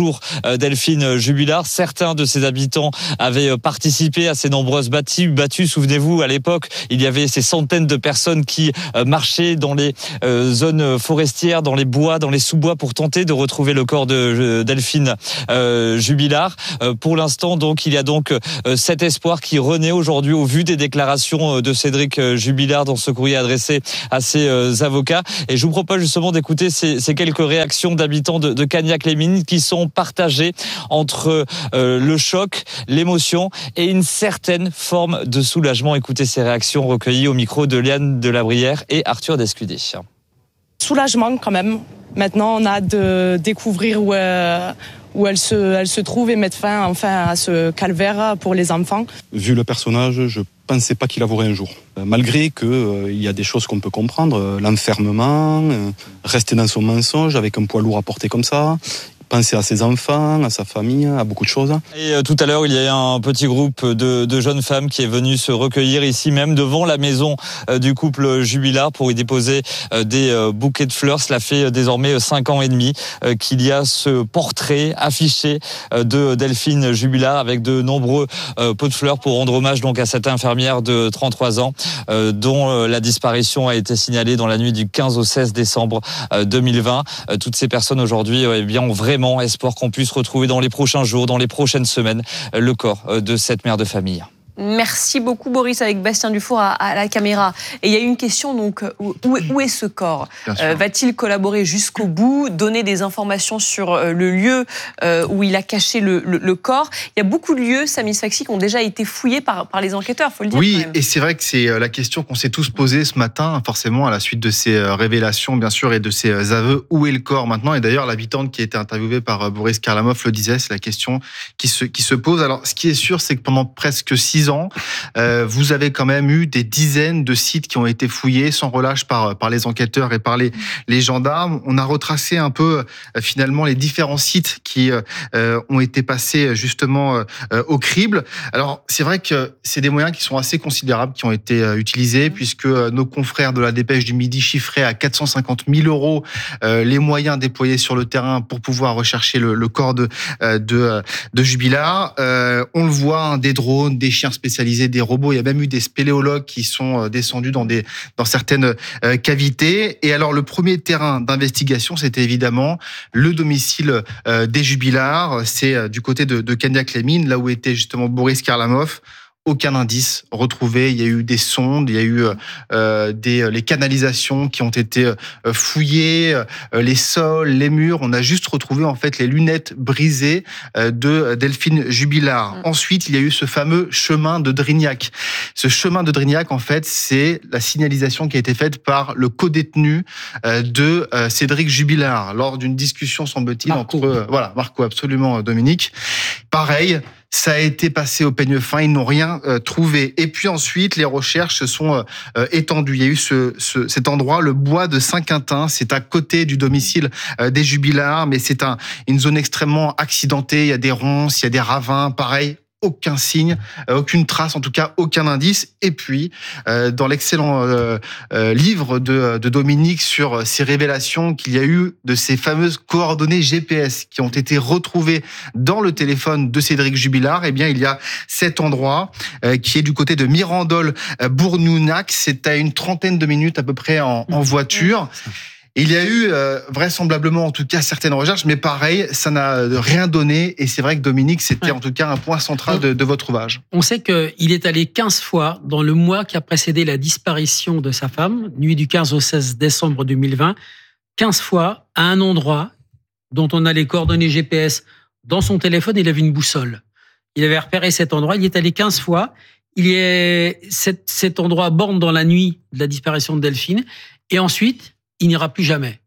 pour Delphine Jubilard. Certains de ses habitants avaient participé à ces nombreuses battues. battues. Souvenez-vous, à l'époque, il y avait ces centaines de personnes qui marchaient dans les zones forestières, dans les bois, dans les sous-bois pour tenter de retrouver le corps de Delphine Jubilard. Pour l'instant, donc, il y a donc cet espoir qui renaît aujourd'hui au vu des déclarations de Cédric Jubilard dans ce courrier adressé à ses avocats. Et je vous propose justement d'écouter ces, ces quelques réactions d'habitants de, de Cagnac-les-Mines qui sont partagées entre euh, le choc, l'émotion et une certaine forme de soulagement. Écoutez ces réactions recueillies au micro de Liane Delabrière et Arthur Descudé. Soulagement quand même. Maintenant, on a hâte de découvrir où, euh, où elle, se, elle se trouve et mettre fin enfin à ce calvaire pour les enfants. Vu le personnage, je pensais pas qu'il avouerait un jour. Malgré qu'il euh, y a des choses qu'on peut comprendre, euh, l'enfermement, euh, rester dans son mensonge avec un poids lourd à porter comme ça, penser à ses enfants, à sa famille, à beaucoup de choses. Et euh, tout à l'heure, il y a un petit groupe de, de jeunes femmes qui est venu se recueillir ici même devant la maison euh, du couple Jubilard pour y déposer euh, des euh, bouquets de fleurs. Cela fait euh, désormais cinq ans et demi euh, qu'il y a ce portrait affiché euh, de Delphine Jubilard avec de nombreux euh, pots de fleurs pour rendre hommage donc à cette infirmière de trente-trois ans euh, dont euh, la disparition a été signalée dans la nuit du quinze au seize décembre euh, deux mille vingt. Euh, toutes ces personnes aujourd'hui euh, eh bien, ont vraiment espoir qu'on puisse retrouver dans les prochains jours, dans les prochaines semaines, le corps de cette mère de famille. Merci beaucoup Boris avec Bastien Dufour à, à la caméra. Et il y a une question donc, où, où est ce corps euh, va-t-il collaborer jusqu'au bout, donner des informations sur euh, le lieu euh, où il a caché le, le, le corps? Il y a beaucoup de lieux, Samy Sfaxi, qui ont déjà été fouillés par, par les enquêteurs, faut le dire. Oui, et c'est vrai que c'est la question qu'on s'est tous posée ce matin, forcément à la suite de ces révélations bien sûr et de ces aveux. Où est le corps maintenant? Et d'ailleurs l'habitante qui a été interviewée par Boris Karlamov le disait, c'est la question qui se, qui se pose. Alors ce qui est sûr, c'est que pendant presque six ans, Euh, vous avez quand même eu des dizaines de sites qui ont été fouillés sans relâche par, par les enquêteurs et par les, les gendarmes. On a retracé un peu euh, finalement les différents sites qui euh, ont été passés justement euh, au crible. Alors c'est vrai que c'est des moyens qui sont assez considérables qui ont été euh, utilisés puisque euh, nos confrères de la Dépêche du Midi chiffraient à quatre cent cinquante mille euros euh, les moyens déployés sur le terrain pour pouvoir rechercher le, le corps de, euh, de, de Jubilard. Euh, on le voit, hein, des drones, des chiens spécialisés, des robots. Il y a même eu des spéléologues qui sont descendus dans des dans certaines euh, cavités. Et alors le premier terrain d'investigation, c'était évidemment le domicile euh, des Jubilard. C'est euh, du côté de, de Cagnac-les-Mines, là où était justement Boris Karlamov. Aucun indice retrouvé. Il y a eu des sondes, il y a eu euh, des les canalisations qui ont été euh, fouillées, euh, les sols, les murs. On a juste retrouvé en fait les lunettes brisées euh, de Delphine Jubilard. Mmh. Ensuite, il y a eu ce fameux chemin de Drignac. Ce chemin de Drignac, en fait, c'est la signalisation qui a été faite par le codétenu euh, de euh, Cédric Jubilard lors d'une discussion, semble-t-il, Marco. entre euh, voilà Marco, absolument Dominique. Pareil. Ça a été passé au peigne fin, ils n'ont rien euh, trouvé. Et puis ensuite, les recherches se sont euh, étendues. Il y a eu ce, ce, cet endroit, le bois de Saint-Quentin. C'est à côté du domicile euh, des Jubilard, mais c'est un, une zone extrêmement accidentée. Il y a des ronces, il y a des ravins, pareil. Aucun signe, aucune trace, en tout cas aucun indice. Et puis, euh, dans l'excellent euh, euh, livre de, de Dominique sur ces révélations qu'il y a eu de ces fameuses coordonnées G P S qui ont été retrouvées dans le téléphone de Cédric Jubilard, eh bien, il y a cet endroit euh, qui est du côté de Mirandol-Bournounac. C'est à une trentaine de minutes à peu près en, en voiture. Il y a eu euh, vraisemblablement en tout cas certaines recherches, mais pareil, ça n'a rien donné. Et c'est vrai que Dominique, c'était ouais. en tout cas un point central de, de votre ouvrage. On sait qu'il est allé quinze fois dans le mois qui a précédé la disparition de sa femme, nuit du quinze au seize décembre deux mille vingt, quinze fois à un endroit dont on a les coordonnées G P S dans son téléphone. Il avait une boussole. Il avait repéré cet endroit. Il y est allé quinze fois. Il y est cet, cet endroit borne dans la nuit de la disparition de Delphine. Et ensuite, il n'ira plus jamais.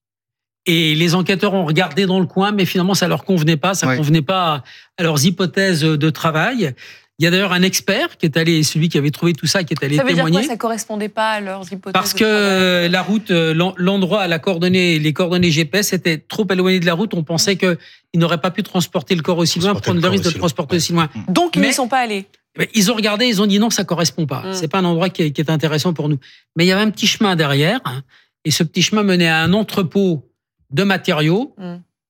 Et les enquêteurs ont regardé dans le coin, mais finalement, ça leur convenait pas. Ça ne ouais. convenait pas à leurs hypothèses de travail. Il y a d'ailleurs un expert qui est allé, celui qui avait trouvé tout ça, qui est allé témoigner. Ça veut témoigner. dire quoi? Ça correspondait pas à leurs hypothèses? Parce que la route, l'endroit, la coordonnée, les coordonnées G P S étaient trop éloignées de la route. On pensait qu'ils n'auraient pas pu transporter le corps aussi loin, prendre le risque de le transporter aussi loin. Donc, ils n'y sont pas allés. Ils ont regardé, ils ont dit non, ça correspond pas. Mm. C'est pas un endroit qui est, qui est intéressant pour nous. Mais il y avait un petit chemin derrière. Hein, et ce petit chemin menait à un entrepôt de matériaux. Mm.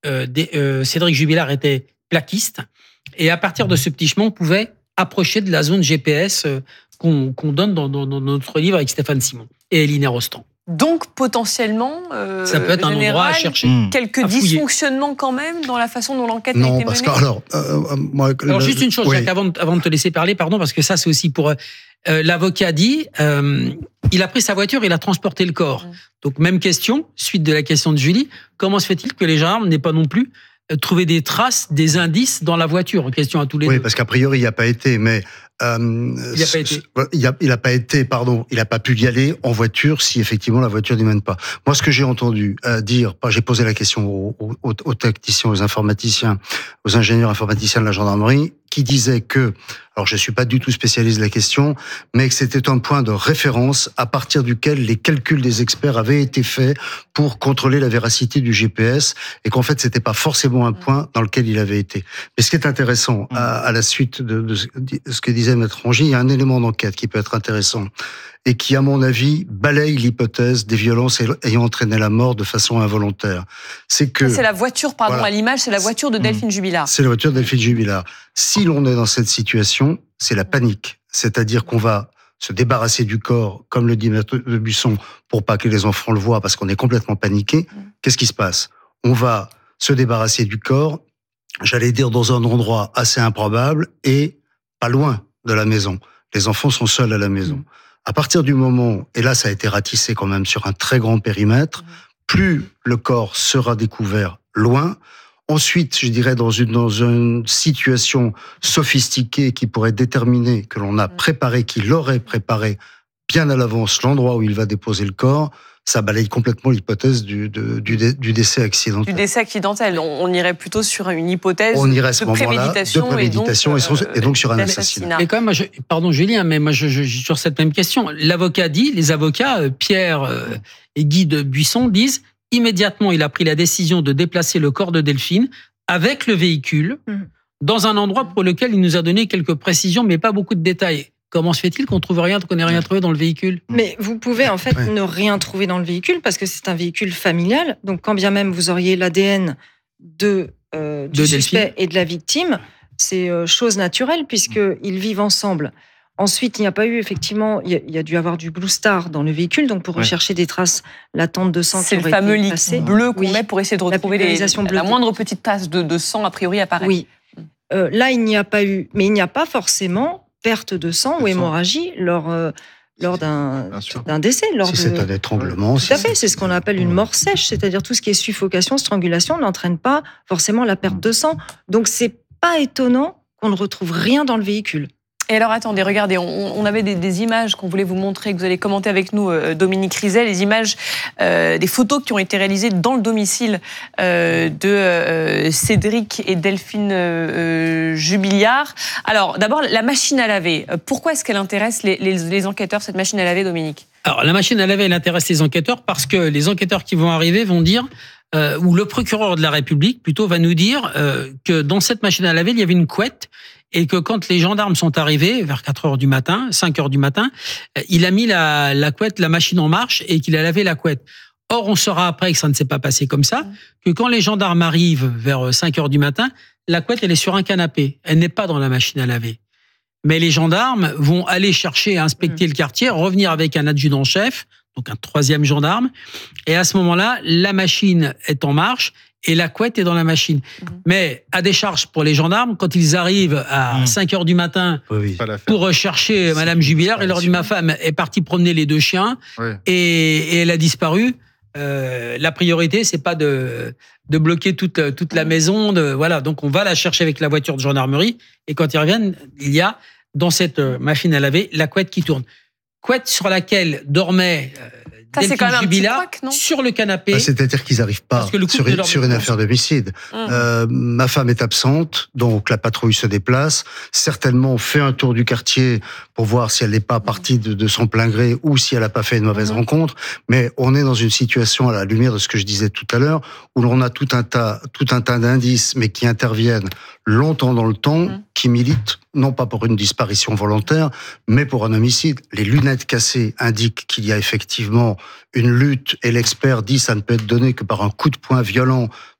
euh, des, euh, Cédric Jubilard était plaquiste. Et à partir de ce petit chemin, on pouvait approcher de la zone G P S euh, qu'on qu'on donne dans, dans, dans notre livre avec Stéphane Simon et Eline Rostand. Donc, potentiellement, euh, ça peut être un général, endroit à chercher. Quelques à dysfonctionnements quand même dans la façon dont l'enquête a Non, été parce menée. que alors, euh, moi, alors le- juste une chose, oui. Jacques, avant de, avant de te laisser parler, pardon, parce que ça c'est aussi pour euh, l'avocat dit, euh, il a pris sa voiture, il a transporté le corps. Mmh. Donc même question, suite de la question de Julie, comment se fait-il que les gendarmes n'aient pas non plus euh, trouvé des traces, des indices dans la voiture? Question à tous les oui, deux. parce qu'a priori, il n'y a pas été, mais... Euh, il n'a pas été. Il a, il a pas été, pardon, il n'a pas pu y aller en voiture si effectivement la voiture n'y mène pas. Moi, ce que j'ai entendu euh, dire, j'ai posé la question aux, aux, aux tacticiens, aux informaticiens, aux ingénieurs informaticiens de la gendarmerie, qui disaient que, alors je suis pas du tout spécialiste de la question, mais que c'était un point de référence à partir duquel les calculs des experts avaient été faits pour contrôler la véracité du G P S, et qu'en fait c'était pas forcément un point dans lequel il avait été. Mais ce qui est intéressant à, à la suite de, de ce que disait Maître Rongy, il y a un élément d'enquête qui peut être intéressant et qui, à mon avis, balaye l'hypothèse des violences ayant entraîné la mort de façon involontaire. C'est que... C'est la voiture, pardon, voilà. à l'image, c'est la voiture de Delphine Jubilard. C'est la voiture de Delphine Jubilard. Si l'on est dans cette situation, c'est la panique. C'est-à-dire qu'on va se débarrasser du corps, comme le dit Maître Busson, pour pas que les enfants le voient, parce qu'on est complètement paniqué. Qu'est-ce qui se passe? On va se débarrasser du corps, j'allais dire dans un endroit assez improbable et pas loin de la maison. Les enfants sont seuls à la maison. À partir du moment, et là ça a été ratissé quand même sur un très grand périmètre, plus le corps sera découvert loin, ensuite, je dirais, dans une, dans une situation sophistiquée qui pourrait déterminer que l'on a préparé, qu'il aurait préparé bien à l'avance l'endroit où il va déposer le corps, ça balaye complètement l'hypothèse du, de, du, du décès accidentel. Du décès accidentel. On, on irait plutôt sur une hypothèse on irait à ce de préméditation, de préméditation et donc, et donc, et donc sur un assassinat. Et quand même, moi, je, pardon Julien, mais moi je, je, je, sur cette même question, l'avocat dit, les avocats euh, Pierre euh, et Guy de Buisson disent immédiatement, il a pris la décision de déplacer le corps de Delphine avec le véhicule mmh. dans un endroit pour lequel il nous a donné quelques précisions, mais pas beaucoup de détails. Comment se fait-il qu'on trouve rien, qu'on n'ait rien trouvé dans le véhicule? Mais vous pouvez en fait ouais. ne rien trouver dans le véhicule parce que c'est un véhicule familial. Donc quand bien même vous auriez l'A D N de, euh, du de suspect Delphine. Et de la victime, c'est euh, chose naturelle puisqu'ils vivent ensemble. Ensuite, il n'y a pas eu effectivement, il y, a, il y a dû avoir du Blue Star dans le véhicule, donc pour ouais. rechercher des traces latentes de sang. C'est le fameux liquide bleu qu'on oui. met pour essayer de retrouver les, la moindre petite tache de, de sang a priori apparaît. Oui. Euh, là, il n'y a pas eu, mais il n'y a pas forcément perte de sang ou hémorragie lors, euh, lors d'un, d'un décès. Lors si de... c'est un étranglement. Tout à fait, c'est ce qu'on appelle une mort sèche, c'est-à-dire tout ce qui est suffocation, strangulation n'entraîne pas forcément la perte de sang. Donc c'est pas étonnant qu'on ne retrouve rien dans le véhicule. Et alors, attendez, regardez, on, on avait des, des images qu'on voulait vous montrer, que vous allez commenter avec nous, euh, Dominique Rizet, les images, euh, des photos qui ont été réalisées dans le domicile euh, de euh, Cédric et Delphine euh, Jubilard. Alors, d'abord, la machine à laver. Pourquoi est-ce qu'elle intéresse les, les, les enquêteurs, cette machine à laver, Dominique? Alors, la machine à laver, elle intéresse les enquêteurs parce que les enquêteurs qui vont arriver vont dire... Euh, où le procureur de la République, plutôt, va nous dire euh, que dans cette machine à laver, il y avait une couette et que quand les gendarmes sont arrivés, vers quatre heures du matin, cinq heures du matin, euh, il a mis la, la couette, la machine en marche et qu'il a lavé la couette. Or, on saura après que ça ne s'est pas passé comme ça, que quand les gendarmes arrivent vers cinq heures du matin, la couette, elle est sur un canapé. Elle n'est pas dans la machine à laver. Mais les gendarmes vont aller chercher, inspecter mmh. le quartier, revenir avec un adjudant-chef, donc un troisième gendarme. Et à ce moment-là, la machine est en marche et la couette est dans la machine. Mmh. Mais à décharge pour les gendarmes, quand ils arrivent à mmh. cinq heures du matin oui. pour rechercher c'est Madame Jubilard, et leur dit ma femme est partie promener les deux chiens oui. et, et elle a disparu. Euh, la priorité, c'est pas de, de bloquer toute, toute la maison. De, voilà, donc on va la chercher avec la voiture de gendarmerie. Et quand ils reviennent, il y a dans cette machine à laver la couette qui tourne. Couette sur laquelle dormait euh, Ça, Delphine Jubilard sur le canapé. Bah, c'est-à-dire qu'ils n'arrivent pas sur, une, sur une affaire d'homicide. Mmh. Euh, ma femme est absente, donc la patrouille se déplace. Certainement, on fait un tour du quartier pour voir si elle n'est pas partie de, de son plein gré ou si elle n'a pas fait une mauvaise mmh. rencontre. Mais on est dans une situation, à la lumière de ce que je disais tout à l'heure, où l'on a tout un tas, tout un tas d'indices, mais qui interviennent longtemps dans le temps, mmh. qui militent non pas pour une disparition volontaire, mais pour un homicide. Les lunettes cassées indiquent qu'il y a effectivement une lutte, et l'expert dit ça ne peut être donné que par un coup de poing violent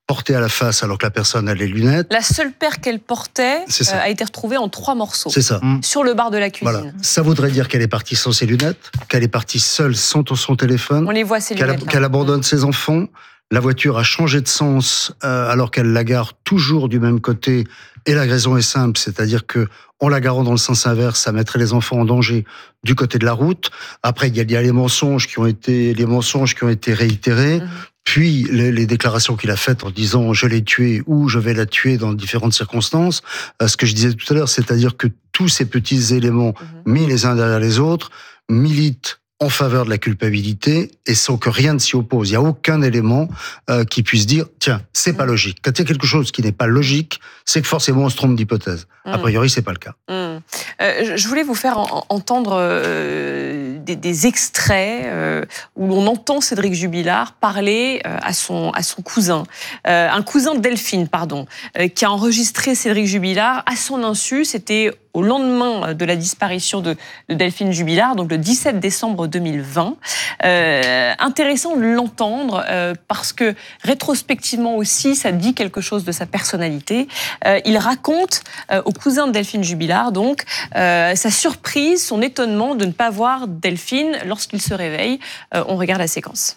portée à la face alors que la personne a les lunettes. La seule paire qu'elle portait euh, a été retrouvée en trois morceaux. C'est ça. Sur le bar de la cuisine. Voilà. Ça voudrait dire qu'elle est partie sans ses lunettes, qu'elle est partie seule sans son téléphone. On les voit, ces qu'elle, lunettes. qu'elle abandonne ses enfants. La voiture a changé de sens euh, alors qu'elle la gare toujours du même côté. Et la raison est simple, c'est-à-dire que en la garant dans le sens inverse, ça mettrait les enfants en danger du côté de la route. Après, il y a, il y a les mensonges qui ont été, les mensonges qui ont été réitérés. Mmh. Puis les, les déclarations qu'il a faites en disant je l'ai tuée ou je vais la tuer dans différentes circonstances. Euh, ce que je disais tout à l'heure, c'est-à-dire que tous ces petits éléments mmh. mis les uns derrière les autres militent en faveur de la culpabilité et sans que rien ne s'y oppose. Il n'y a aucun élément euh, qui puisse dire tiens, c'est pas logique. Quand il y a quelque chose qui n'est pas logique, c'est que forcément on se trompe d'hypothèse. A priori, c'est pas le cas. Mmh. Euh, je voulais vous faire en, entendre euh, des, des extraits euh, où on entend Cédric Jubilard parler euh, à son à son cousin, euh, un cousin de Delphine, pardon, euh, qui a enregistré Cédric Jubilard à son insu. C'était au lendemain de la disparition de, de Delphine Jubilard, donc le dix-sept décembre deux mille vingt. Euh, intéressant de l'entendre euh, parce que rétrospectivement aussi, ça dit quelque chose de sa personnalité. Euh, il raconte euh, au cousin de Delphine Jubilard, donc, euh, sa surprise, son étonnement de ne pas voir Delphine lorsqu'il se réveille. Euh, on regarde la séquence.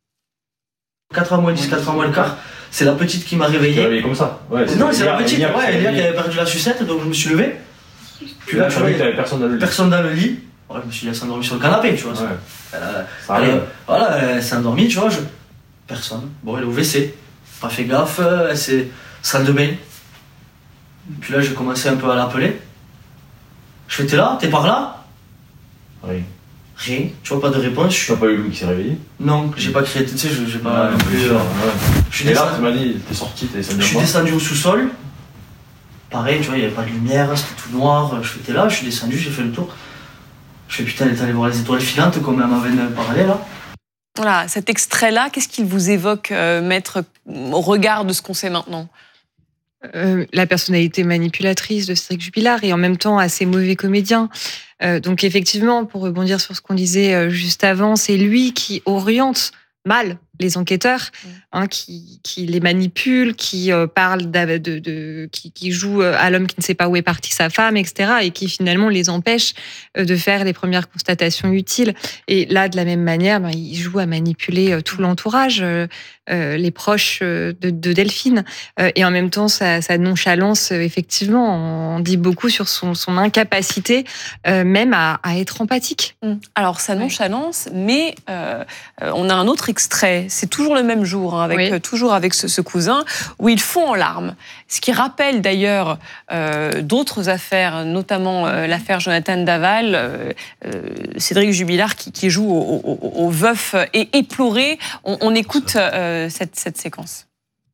quatre heures moins dix, quatre heures moins le quart. C'est la petite qui m'a réveillé. réveillé comme ça. Ouais, c'est non, c'est la petite. Elia, ouais, Elia qui avait perdu la sucette, donc je me suis levé. Puis là, tu vois, il n'y avait personne dans le lit. Personne dans le lit. Ouais, je me suis dit, elle s'est endormie sur le canapé, tu vois. Ouais. Elle, a, elle, voilà, elle s'est endormie, tu vois. Je... Personne. Bon, elle est au W C. Pas fait gaffe, elle s'est salle de bain. Puis là, j'ai commencé un peu à l'appeler. Je fais, t'es là? T'es par là? Rien. Rien. Tu vois, pas de réponse. Tu n'as pas eu Louis qui s'est réveillé? Non, j'ai pas crié, tu sais, j'ai pas. Ouais, plus, euh, ouais. Je suis Et descendu... là, tu m'as dit, t'es sorti, t'es descendu. Je suis descendu au sous-sol. Pareil, tu vois, il n'y avait pas de lumière, c'était tout noir. Je fais, t'es là? Je suis descendu, j'ai fait le tour. Je fais, putain, elle est allée voir les étoiles filantes comme elle m'avait parlé, là. Voilà, cet extrait-là, qu'est-ce qu'il vous évoque, euh, maître, au regard de ce qu'on sait maintenant? Euh, la personnalité manipulatrice de Cédric Jubilard et en même temps assez mauvais comédien. Euh, donc effectivement, pour rebondir sur ce qu'on disait euh, juste avant, c'est lui qui oriente mal les enquêteurs, hein, qui, qui les manipule, qui euh, parle de, de, de qui, qui joue à l'homme qui ne sait pas où est partie sa femme, et cetera, et qui finalement les empêche euh, de faire les premières constatations utiles. Et là, de la même manière, ben, il joue à manipuler euh, tout l'entourage, euh, euh, les proches euh, de, de Delphine, euh, et en même temps, sa, sa nonchalance, euh, effectivement, on dit beaucoup sur son, son incapacité, euh, même à, à être empathique. Alors, sa nonchalance, mais euh, on a un autre extrait. C'est toujours le même jour, hein, avec, oui. toujours avec ce, ce cousin, où ils font en larmes. Ce qui rappelle d'ailleurs euh, d'autres affaires, notamment euh, l'affaire Jonathan Daval, euh, euh, Cédric Jubilard qui, qui joue au, au, au veuf et éploré. On, on écoute euh, cette, cette séquence.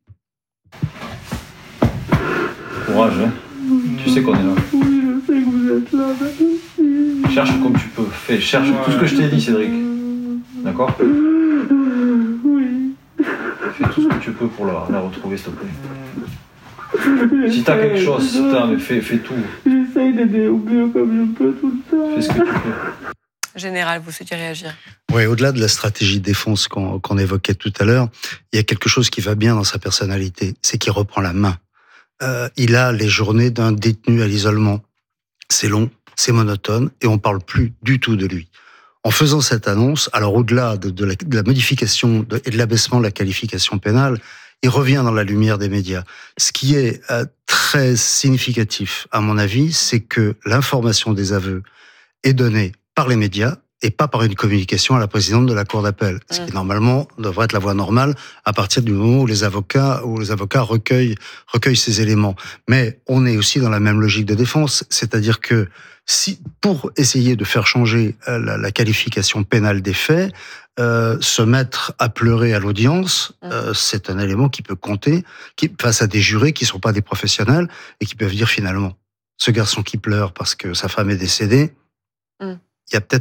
Courage, hein. Tu sais qu'on est là. Oui, je sais que vous êtes là. Merci. Cherche comme tu peux. Fais, cherche ouais. tout ce que je t'ai dit, Cédric. D'accord? Fais tout ce que tu peux pour la, la retrouver, s'il te plaît. Si t'as quelque chose, putain, mais fais, fais tout. J'essaye d'aider au mieux comme je peux tout le temps. Fais ce que tu peux. Général, vous souhaitez réagir? Oui, au-delà de la stratégie de défense qu'on, qu'on évoquait tout à l'heure, il y a quelque chose qui va bien dans sa personnalité, c'est qu'il reprend la main. Euh, il a les journées d'un détenu à l'isolement. C'est long, c'est monotone, et on parle plus du tout de lui. En faisant cette annonce, alors au-delà de, de, la, de la modification de, et de l'abaissement de la qualification pénale, il revient dans la lumière des médias. Ce qui est euh, très significatif, à mon avis, c'est que l'information des aveux est donnée par les médias et pas par une communication à la présidente de la cour d'appel. Ce qui, normalement, devrait être la voie normale à partir du moment où les avocats, où les avocats recueillent, recueillent ces éléments. Mais on est aussi dans la même logique de défense, c'est-à-dire que si, pour essayer de faire changer la, la qualification pénale des faits, euh, se mettre à pleurer à l'audience, euh, c'est un élément qui peut compter qui, face à des jurés qui ne sont pas des professionnels et qui peuvent dire finalement, ce garçon qui pleure parce que sa femme est décédée, il mm. y a peut-être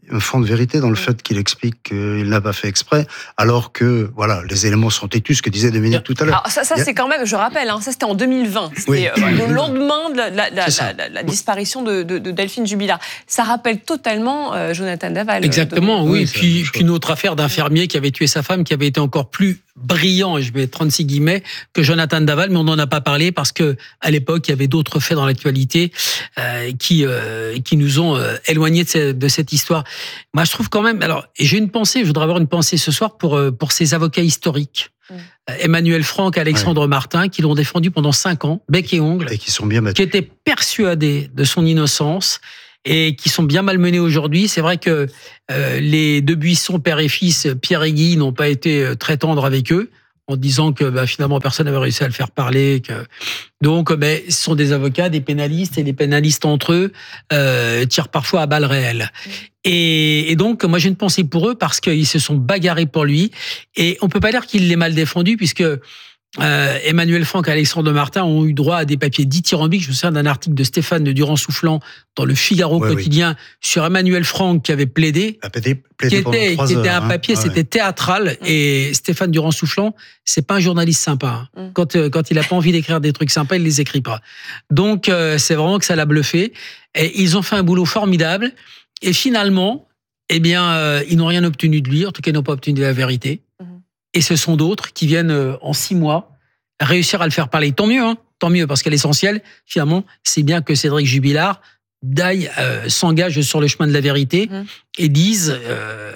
un fond de vérité dans le fait qu'il explique qu'il n'a pas fait exprès, alors que voilà, les éléments sont têtus, ce que disait Dominique tout à l'heure. Alors ça, ça a... c'est quand même, je rappelle, hein, ça c'était en deux mille vingt, c'était oui. euh, le lendemain de la, la, la, la, la, la disparition de, de, de Delphine Jubilard. Ça rappelle totalement euh, Jonathan Daval. Exactement, de... oui. oui puis, puis une autre affaire d'infirmier qui avait tué sa femme, qui avait été encore plus brillant, et je mets trente-six guillemets, que Jonathan Daval, mais on n'en a pas parlé parce que à l'époque, il y avait d'autres faits dans l'actualité euh, qui euh, qui nous ont euh, éloignés de, ce, de cette histoire. Moi, je trouve quand même. Alors, j'ai une pensée. Je voudrais avoir une pensée ce soir pour euh, pour ces avocats historiques, mmh. euh, Emmanuel Franck, Alexandre ouais. Martin, qui l'ont défendu pendant cinq ans, bec et ongles, et qui sont bien battus. Qui étaient persuadés de son innocence. Et qui sont bien malmenés aujourd'hui. C'est vrai que euh, les deux Buissons, père et fils, Pierre et Guy, n'ont pas été très tendres avec eux, en disant que bah, finalement personne n'avait réussi à le faire parler. Que... Donc, bah, ce sont des avocats, des pénalistes, et les pénalistes entre eux euh, tirent parfois à balles réelles. Et, et donc, moi, j'ai une pensée pour eux parce qu'ils se sont bagarrés pour lui. Et on peut pas dire qu'il l'ait mal défendu, puisque Euh, Emmanuel Franck et Alexandre Martin ont eu droit à des papiers dithyrambiques. Je me souviens d'un article de Stéphane de Durand-Soufflant dans le Figaro ouais, quotidien oui. sur Emmanuel Franck qui avait plaidé, plaidé, plaidé qui était, qui était heures, un papier, hein. C'était ouais. théâtral. Mmh. Et Stéphane Durand-Soufflant, c'est pas un journaliste sympa. Hein. Mmh. Quand, quand il a pas envie d'écrire des trucs sympas, il les écrit pas. Donc, euh, c'est vraiment que ça l'a bluffé. Et ils ont fait un boulot formidable. Et finalement, eh bien, euh, ils n'ont rien obtenu de lui. En tout cas, ils n'ont pas obtenu de la vérité. Mmh. Et ce sont d'autres qui viennent euh, en six mois réussir à le faire parler. Tant mieux, hein, tant mieux, parce que l'essentiel, finalement, c'est bien que Cédric Jubilard d'aille, euh, s'engage sur le chemin de la vérité mmh. et dise euh,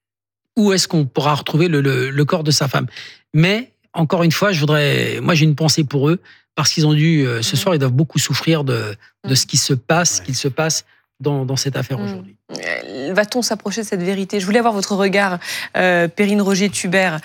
où est-ce qu'on pourra retrouver le, le, le corps de sa femme. Mais, encore une fois, je voudrais, moi j'ai une pensée pour eux, parce qu'ils ont dû, euh, ce mmh. soir, ils doivent beaucoup souffrir de, de mmh. ce qui se passe, ouais. qu'il se passe Dans, dans cette affaire mmh. aujourd'hui. Va-t-on s'approcher de cette vérité ? Je voulais avoir votre regard, euh, Perrine Roger-Thubert.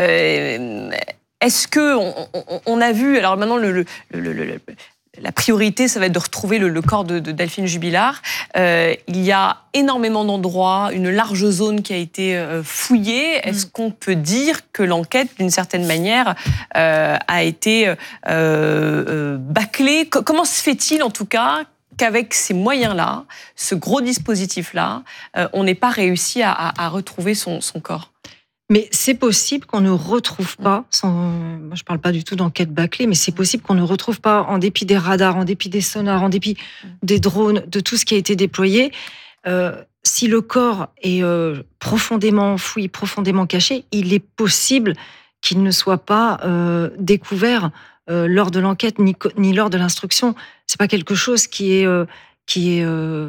Euh, est-ce que on, on, on a vu, alors maintenant le, le, le, le, le la priorité, ça va être de retrouver le, le corps de, de Delphine Jubilard. Euh, il y a énormément d'endroits, une large zone qui a été euh, fouillée. Mmh. Est-ce qu'on peut dire que l'enquête, d'une certaine manière, euh, a été euh, euh, bâclée ? C- Comment se fait-il, en tout cas, qu'avec ces moyens-là, ce gros dispositif-là, euh, on n'ait pas réussi à, à, à retrouver son, son corps ? Mais c'est possible qu'on ne retrouve pas, sans, moi je ne parle pas du tout d'enquête bâclée, mais c'est possible qu'on ne retrouve pas, en dépit des radars, en dépit des sonars, en dépit des drones, de tout ce qui a été déployé, euh, si le corps est euh, profondément enfoui, profondément caché, il est possible qu'il ne soit pas euh, découvert euh, lors de l'enquête ni, ni lors de l'instruction. C'est pas quelque chose qui est, euh, qui est euh,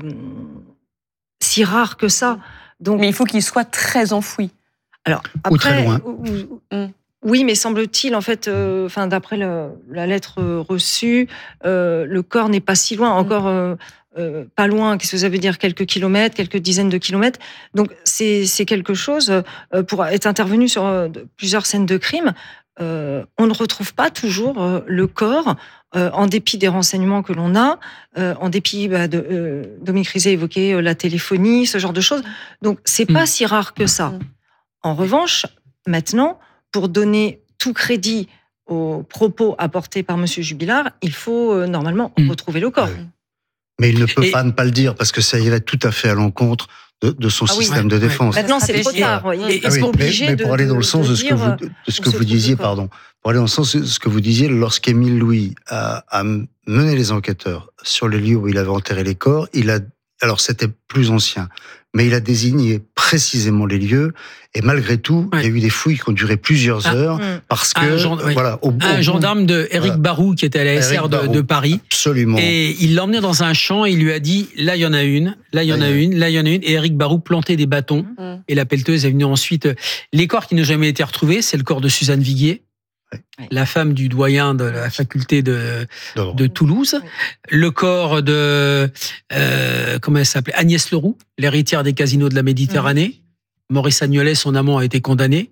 si rare que ça. Donc, mais il faut qu'il soit très enfoui. Alors, après, ou très loin. Oui, mais semble-t-il, en fait, euh, enfin, d'après le, la lettre reçue, euh, le corps n'est pas si loin, encore euh, euh, pas loin. Qu'est-ce que ça veut dire ? Quelques kilomètres, quelques dizaines de kilomètres. Donc, c'est, c'est quelque chose, euh, pour être intervenu sur euh, plusieurs scènes de crime, euh, on ne retrouve pas toujours euh, le corps, euh, en dépit des renseignements que l'on a, euh, en dépit bah, de euh, Dominique Rizet évoquait euh, la téléphonie, ce genre de choses. Donc, c'est mmh. pas si rare que ça. En revanche, maintenant, pour donner tout crédit aux propos apportés par M. Jubilard, il faut euh, normalement mmh. retrouver le corps. Oui. Mais il ne peut Et... pas ne pas le dire, parce que ça irait tout à fait à l'encontre de, de son ah oui, système ouais, de défense. Ouais. Maintenant, c'est trop tard. Ouais. Il est ah oui, obligé mais, mais pour aller dans le sens de, de ce que vous, de ce que vous disiez, pardon, pour aller dans le sens de ce que vous disiez, lorsqu'Émile Louis a, a mené les enquêteurs sur les lieux où il avait enterré les corps, il a, alors c'était plus ancien, mais il a désigné précisément les lieux, et malgré tout, ouais. il y a eu des fouilles qui ont duré plusieurs ah, heures, mmh. parce que, un, oui. voilà, au, un au, gendarme de Éric voilà. Barou, qui était à la S R de, de Paris. Absolument. Et il l'a emmené dans un champ, et il lui a dit, là, il y en a une, là, il y en a ouais. une, là, il y en a une, et Éric Barou plantait des bâtons, mmh. et la pelleteuse est venue ensuite. Les corps qui n'ont jamais été retrouvés, c'est le corps de Suzanne Viguier, ouais. la femme du doyen de la faculté de, de Toulouse, ouais. le corps de, euh, comment elle s'appelait, Agnès Leroux, l'héritière des casinos de la Méditerranée. Mmh. Maurice Agnolet, son amant, a été condamné.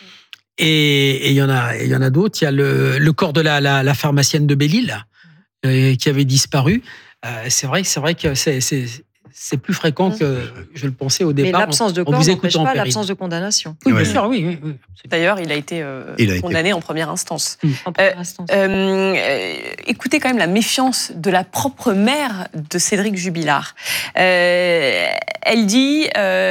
Et il y en a, il y en a d'autres. Il y a le, le corps de la, la, la pharmacienne de Belle-Île, euh, qui avait disparu. Euh, c'est vrai, c'est vrai que c'est, c'est, c'est plus fréquent que je le pensais au départ. Mais l'absence de corps n'empêche pas l'absence de condamnation. Oui, bien sûr, oui. oui, oui. D'ailleurs, il a été euh, il a condamné été... en première instance. Mmh. En première instance. Euh, euh, écoutez quand même la méfiance de la propre mère de Cédric Jubilard. Euh, elle dit,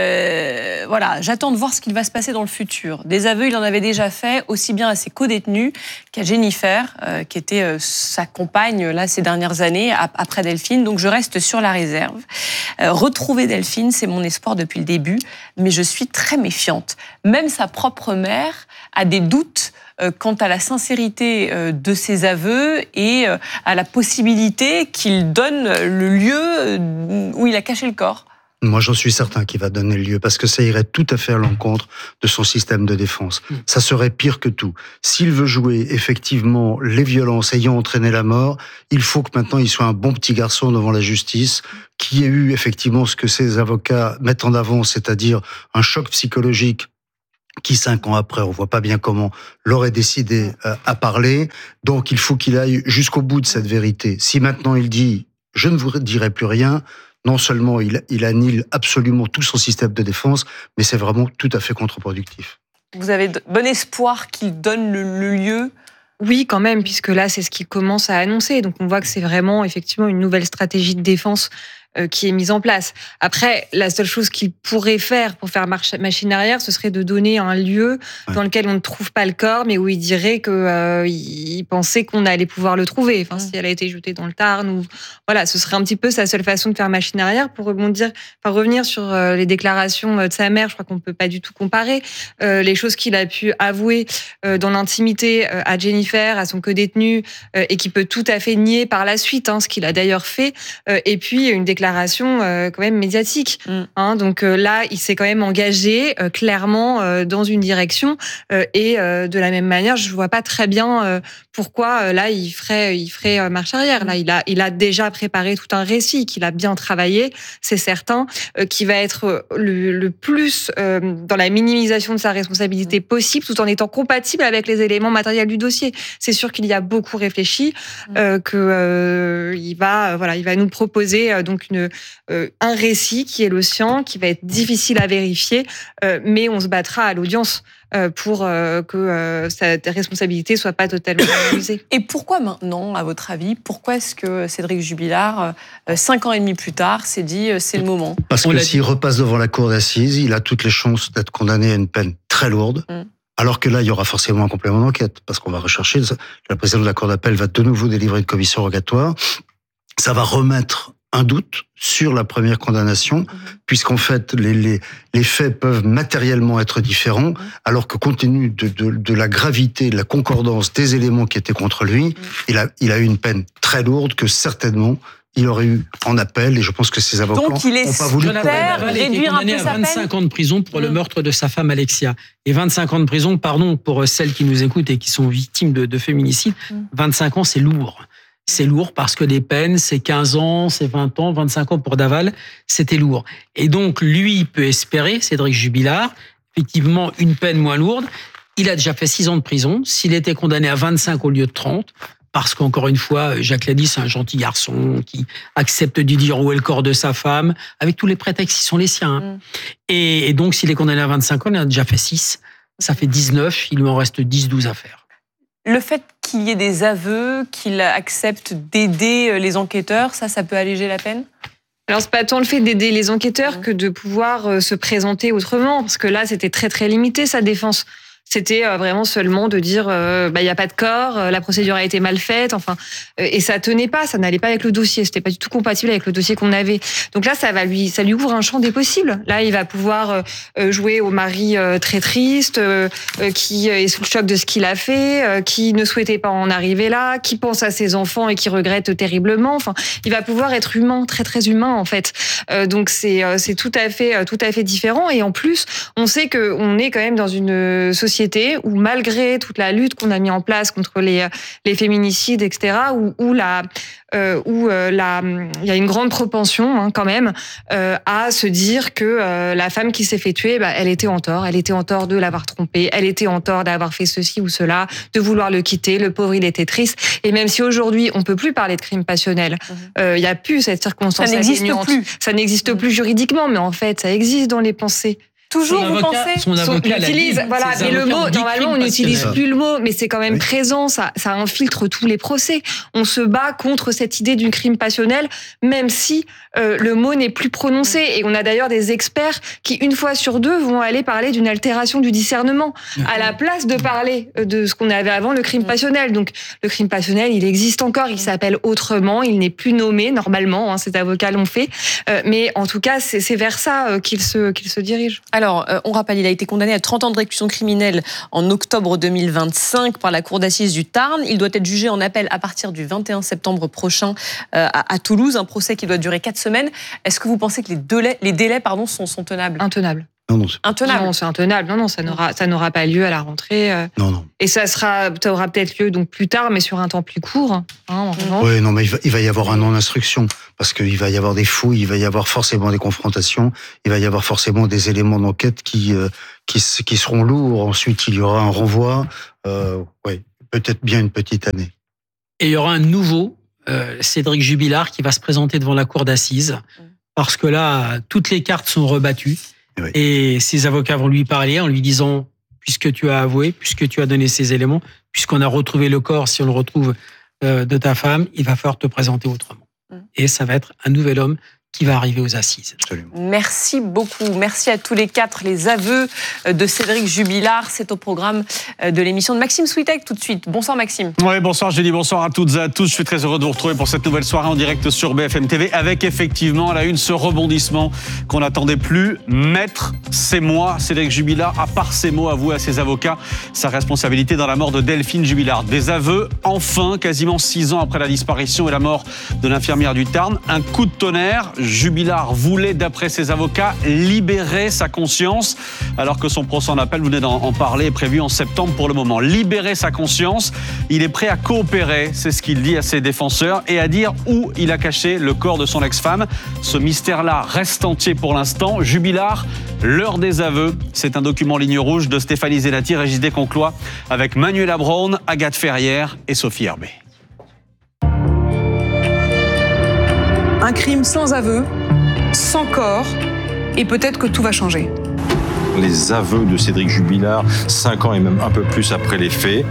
euh, voilà, j'attends de voir ce qu'il va se passer dans le futur. Des aveux, il en avait déjà fait, aussi bien à ses co-détenus qu'à Jennifer, euh, qui était euh, sa compagne là ces dernières années, après Delphine. Donc je reste sur la réserve. Euh, retrouver Delphine, c'est mon espoir depuis le début, mais je suis très méfiante. Même sa propre mère a des doutes euh, quant à la sincérité euh, de ses aveux et euh, à la possibilité qu'il donne le lieu où il a caché le corps. Moi, j'en suis certain qu'il va donner le lieu, parce que ça irait tout à fait à l'encontre de son système de défense. Mmh. Ça serait pire que tout. S'il veut jouer effectivement les violences ayant entraîné la mort, il faut que maintenant il soit un bon petit garçon devant la justice, qui ait eu effectivement ce que ses avocats mettent en avant, c'est-à-dire un choc psychologique qui, cinq ans après, on voit pas bien comment, l'aurait décidé euh, à parler. Donc, il faut qu'il aille jusqu'au bout de cette vérité. Si maintenant il dit « je ne vous dirai plus rien », non seulement il, il annule absolument tout son système de défense, mais c'est vraiment tout à fait contre-productif. Vous avez de bon espoir qu'il donne le, le lieu ? Oui, quand même, puisque là, c'est ce qu'il commence à annoncer. Donc, on voit que c'est vraiment, effectivement, une nouvelle stratégie de défense euh, qui est mise en place. Après, la seule chose qu'il pourrait faire pour faire marche, machine arrière, ce serait de donner un lieu ouais. dans lequel on ne trouve pas le corps, mais où il dirait que euh, il pensait qu'on allait pouvoir le trouver. Enfin, mmh. si elle a été jetée dans le Tarn, ou voilà, ce serait un petit peu sa seule façon de faire machine arrière. Pour rebondir, enfin revenir sur euh, les déclarations de sa mère, je crois qu'on peut pas du tout comparer euh, les choses qu'il a pu avouer euh, dans l'intimité euh, à Jennifer, à son co-détenu, euh, et qui peut tout à fait nier par la suite, hein, ce qu'il a d'ailleurs fait. Euh, et puis une déclaration euh, quand même médiatique. Mm. Hein, donc euh, là, il s'est quand même engagé euh, clairement euh, dans une direction. Euh, et euh, de la même manière, je vois pas très bien euh, pourquoi euh, là il ferait, il ferait euh, marche arrière. Là, il a, il a déjà préparé tout un récit qu'il a bien travaillé, c'est certain, euh, qui va être le, le plus euh, dans la minimisation de sa responsabilité possible, tout en étant compatible avec les éléments matériels du dossier. C'est sûr qu'il y a beaucoup réfléchi, euh, que euh, il va, voilà, il va nous proposer euh, donc une, euh, un récit qui est le sien, qui va être difficile à vérifier, euh, mais on se battra à l'audience euh, pour euh, que euh, sa responsabilité soit pas totalement minimisée. Et pourquoi maintenant, à votre avis, pourquoi est-ce que Cédric Jubilard, euh, cinq ans et demi plus tard, s'est dit euh, c'est le moment? Parce que s'il repasse devant la cour d'assises, il a toutes les chances d'être condamné à une peine très lourde. Mm. Alors que là, il y aura forcément un complément d'enquête, parce qu'on va rechercher. La présidente de la cour d'appel va de nouveau délivrer une commission rogatoire. Ça va remettre un doute sur la première condamnation, mmh. puisqu'en fait, les, les, les faits peuvent matériellement être différents, mmh. alors que compte tenu de, de, de la gravité, de la concordance des éléments qui étaient contre lui, mmh. il a, il a eu une peine très lourde que certainement il aurait eu en appel, et je pense que ses avocats Donc il n'ont pas voulu réduire un peu sa peine. vingt-cinq ans de prison pour mmh. le meurtre de sa femme Alexia. Et vingt-cinq ans de prison, pardon, pour celles qui nous écoutent et qui sont victimes de, de féminicide, mmh. vingt-cinq ans, c'est lourd. C'est lourd parce que les peines, c'est quinze ans, c'est vingt ans, vingt-cinq ans pour Daval, c'était lourd. Et donc, lui peut espérer, Cédric Jubilard, effectivement, une peine moins lourde. Il a déjà fait six ans de prison. S'il était condamné à vingt-cinq au lieu de trente, parce qu'encore une fois, Jacques l'a dit, c'est un gentil garçon qui accepte de dire où est le corps de sa femme, avec tous les prétextes qui sont les siens. Hein. Mm. Et, et donc, s'il est condamné à vingt-cinq ans, il en a déjà fait six. Ça fait dix-neuf, il lui en reste dix douze à faire. Le fait qu'il y ait des aveux, qu'il accepte d'aider les enquêteurs, ça, ça peut alléger la peine ? Alors, c'est pas tant le fait d'aider les enquêteurs que de pouvoir se présenter autrement, parce que là, c'était très, très limité, sa défense. C'était vraiment seulement de dire euh, bah il y a pas de corps, la procédure a été mal faite, enfin euh, et ça tenait pas, ça n'allait pas avec le dossier, c'était pas du tout compatible avec le dossier qu'on avait. Donc là ça va lui ça lui ouvre un champ des possibles. Là, il va pouvoir euh, jouer au mari euh, très triste euh, qui est sous le choc de ce qu'il a fait, euh, qui ne souhaitait pas en arriver là, qui pense à ses enfants et qui regrette terriblement. Enfin, il va pouvoir être humain, très très humain en fait. Euh, donc c'est c'est tout à fait tout à fait différent, et en plus, on sait que on est quand même dans une société société où, malgré toute la lutte qu'on a mis en place contre les, les féminicides, et cetera, où, où la, euh, où euh, la, il y a une grande propension hein, quand même euh, à se dire que euh, la femme qui s'est fait tuer, bah, elle était en tort, elle était en tort de l'avoir trompé, elle était en tort d'avoir fait ceci ou cela, de vouloir le quitter, le pauvre il était triste. Et même si aujourd'hui on peut plus parler de crime passionnel, il mmh. euh, y a plus cette circonstance ça n'existe plus. Ça n'existe plus juridiquement, mais en fait ça existe dans les pensées. Toujours, vous pensez Son avocat on utilise, voilà, mais le mot, normalement, on n'utilise plus le mot, mais c'est quand même oui. présent, ça, ça infiltre tous les procès. On se bat contre cette idée du crime passionnel, même si euh, le mot n'est plus prononcé. Et on a d'ailleurs des experts qui, une fois sur deux, vont aller parler d'une altération du discernement, à la place de parler de ce qu'on avait avant, le crime passionnel. Donc, le crime passionnel, il existe encore, il s'appelle autrement, il n'est plus nommé, normalement, hein, ces avocats l'ont fait. Euh, mais en tout cas, c'est, c'est vers ça euh, qu'il se, qu'il se dirige. Alors, euh, on rappelle, il a été condamné à trente ans de réclusion criminelle en octobre deux mille vingt-cinq par la cour d'assises du Tarn. Il doit être jugé en appel à partir du vingt et un septembre prochain euh, à, à Toulouse, un procès qui doit durer quatre semaines. Est-ce que vous pensez que les délais, les délais pardon, sont, sont tenables ? Intenables. Non, non, c'est intenable. Non, c'est intenable. Non, non, ça n'aura, ça n'aura pas lieu à la rentrée. Euh, non, non. Et ça sera, ça aura peut-être lieu donc plus tard, mais sur un temps plus court. Hein, en oui, non, mais il va, il va y avoir un non-instruction parce qu'il va y avoir des fouilles, il va y avoir forcément des confrontations, il va y avoir forcément des éléments d'enquête qui, euh, qui, qui seront lourds. Ensuite, il y aura un renvoi. Euh, oui, peut-être bien une petite année. Et il y aura un nouveau euh, Cédric Jubilard qui va se présenter devant la cour d'assises parce que là, toutes les cartes sont rebattues. Oui. Et ses avocats vont lui parler en lui disant, puisque tu as avoué, puisque tu as donné ces éléments, puisqu'on a retrouvé le corps, si on le retrouve, euh, de ta femme, il va falloir te présenter autrement. Mmh. Et ça va être un nouvel homme qui va arriver aux assises. Absolument. Merci beaucoup. Merci à tous les quatre. Les aveux de Cédric Jubilard, c'est au programme de l'émission de Maxime Switek tout de suite. Bonsoir Maxime. Oui, bonsoir Julie, bonsoir à toutes et à tous. Je suis très heureux de vous retrouver pour cette nouvelle soirée en direct sur B F M T V avec effectivement à la une ce rebondissement qu'on n'attendait plus. Maître, c'est moi, Cédric Jubilard, à part ces mots avoués à ses avocats, sa responsabilité dans la mort de Delphine Jubilard. Des aveux, enfin, quasiment six ans après la disparition et la mort de l'infirmière du Tarn. Un coup de tonnerre. Jubilard voulait, d'après ses avocats, libérer sa conscience, alors que son procès en appel, vous venez d'en parler, est prévu en septembre pour le moment. Libérer sa conscience, il est prêt à coopérer, c'est ce qu'il dit à ses défenseurs, et à dire où il a caché le corps de son ex-femme. Ce mystère-là reste entier pour l'instant. Jubilard, l'heure des aveux, c'est un document ligne rouge de Stéphanie Zelati, Régis Desconclois, avec Manuela Braun, Agathe Ferrière et Sophie Herbet. Un crime sans aveu, sans corps, et peut-être que tout va changer. Les aveux de Cédric Jubilard, cinq ans et même un peu plus après les faits.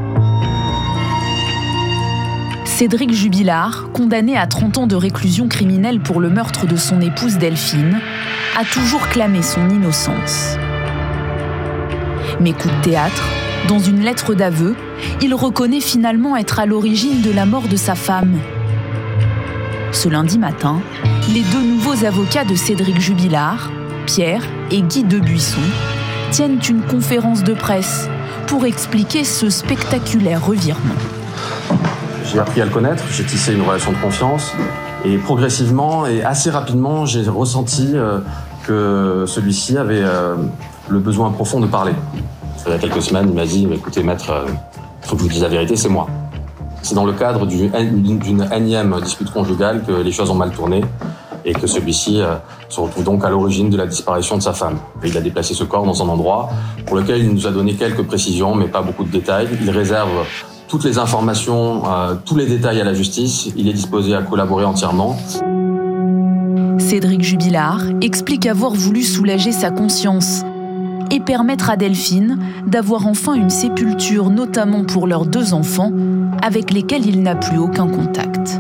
Cédric Jubilard, condamné à trente ans de réclusion criminelle pour le meurtre de son épouse Delphine, a toujours clamé son innocence. Mais coup de théâtre, dans une lettre d'aveu, il reconnaît finalement être à l'origine de la mort de sa femme. Ce lundi matin, les deux nouveaux avocats de Cédric Jubilard, Pierre et Guy Debuisson, tiennent une conférence de presse pour expliquer ce spectaculaire revirement. J'ai appris à le connaître, j'ai tissé une relation de confiance et progressivement et assez rapidement, j'ai ressenti que celui-ci avait le besoin profond de parler. Il y a quelques semaines, il m'a dit « Écoutez, maître, il faut que je vous dise la vérité, c'est moi ». C'est dans le cadre d'une énième dispute conjugale que les choses ont mal tourné et que celui-ci se retrouve donc à l'origine de la disparition de sa femme. Et il a déplacé ce corps dans un endroit pour lequel il nous a donné quelques précisions, mais pas beaucoup de détails. Il réserve toutes les informations, euh, tous les détails à la justice. Il est disposé à collaborer entièrement. Cédric Jubilard explique avoir voulu soulager sa conscience et permettre à Delphine d'avoir enfin une sépulture, notamment pour leurs deux enfants, avec lesquels il n'a plus aucun contact.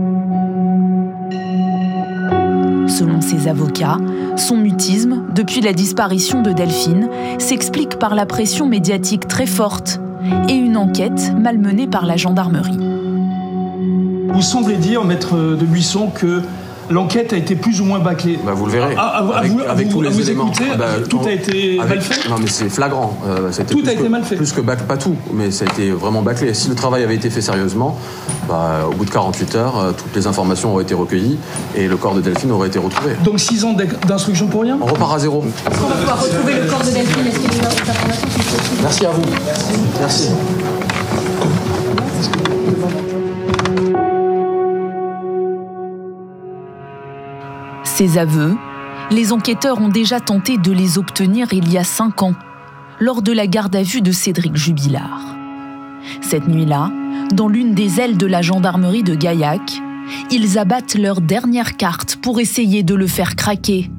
Selon ses avocats, son mutisme, depuis la disparition de Delphine, s'explique par la pression médiatique très forte et une enquête malmenée par la gendarmerie. Vous semblez dire, maître Debuisson, que l'enquête a été plus ou moins bâclée. Bah vous le verrez. À, à, à avec, vous, avec vous, tous les vous éléments. Écoutez, bah, tout on, a été avec, mal fait. Non, mais c'est flagrant. Euh, ça a été tout plus a été que, mal fait. Plus que bâclé, pas tout, mais ça a été vraiment bâclé. Si le travail avait été fait sérieusement, bah, au bout de quarante-huit heures, euh, toutes les informations auraient été recueillies et le corps de Delphine aurait été retrouvé. Donc six ans d'instruction pour rien ? On repart à zéro. Est-ce qu'on va pouvoir retrouver le corps de Delphine ? Est-ce qu'il y a des informations qui sont possibles ? Merci à vous. Merci. Ces aveux, les enquêteurs ont déjà tenté de les obtenir il y a cinq ans, lors de la garde à vue de Cédric Jubilard. Cette nuit-là, dans l'une des ailes de la gendarmerie de Gaillac, ils abattent leur dernière carte pour essayer de le faire craquer.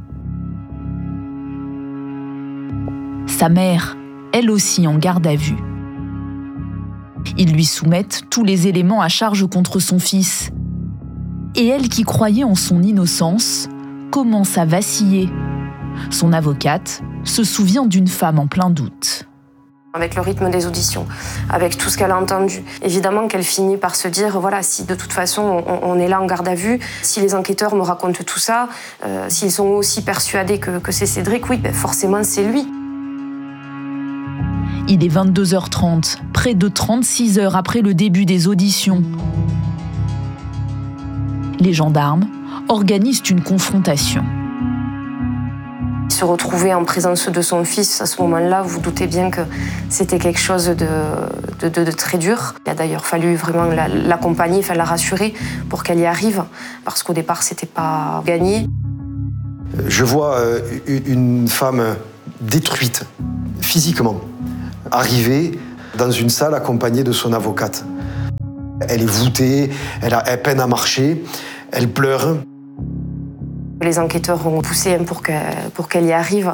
Sa mère, elle aussi en garde à vue. Ils lui soumettent tous les éléments à charge contre son fils. Et elle, qui croyait en son innocence, commence à vaciller. Son avocate se souvient d'une femme en plein doute. Avec le rythme des auditions, avec tout ce qu'elle a entendu, évidemment qu'elle finit par se dire, voilà, si de toute façon on, on est là en garde à vue, si les enquêteurs me racontent tout ça, euh, s'ils sont aussi persuadés que, que c'est Cédric, oui, ben forcément c'est lui. Il est vingt-deux heures trente, près de trente-six heures après le début des auditions. Les gendarmes organisent une confrontation. Se retrouver en présence de son fils à ce moment-là, vous doutez bien que c'était quelque chose de, de, de, de très dur. Il a d'ailleurs fallu vraiment l'accompagner, enfin la rassurer pour qu'elle y arrive, parce qu'au départ, c'était pas gagné. Je vois une femme détruite, physiquement, arriver dans une salle accompagnée de son avocate. Elle est voûtée, elle, a, elle peine à marcher, elle pleure. Les enquêteurs ont poussé pour qu'elle, pour qu'elle y arrive.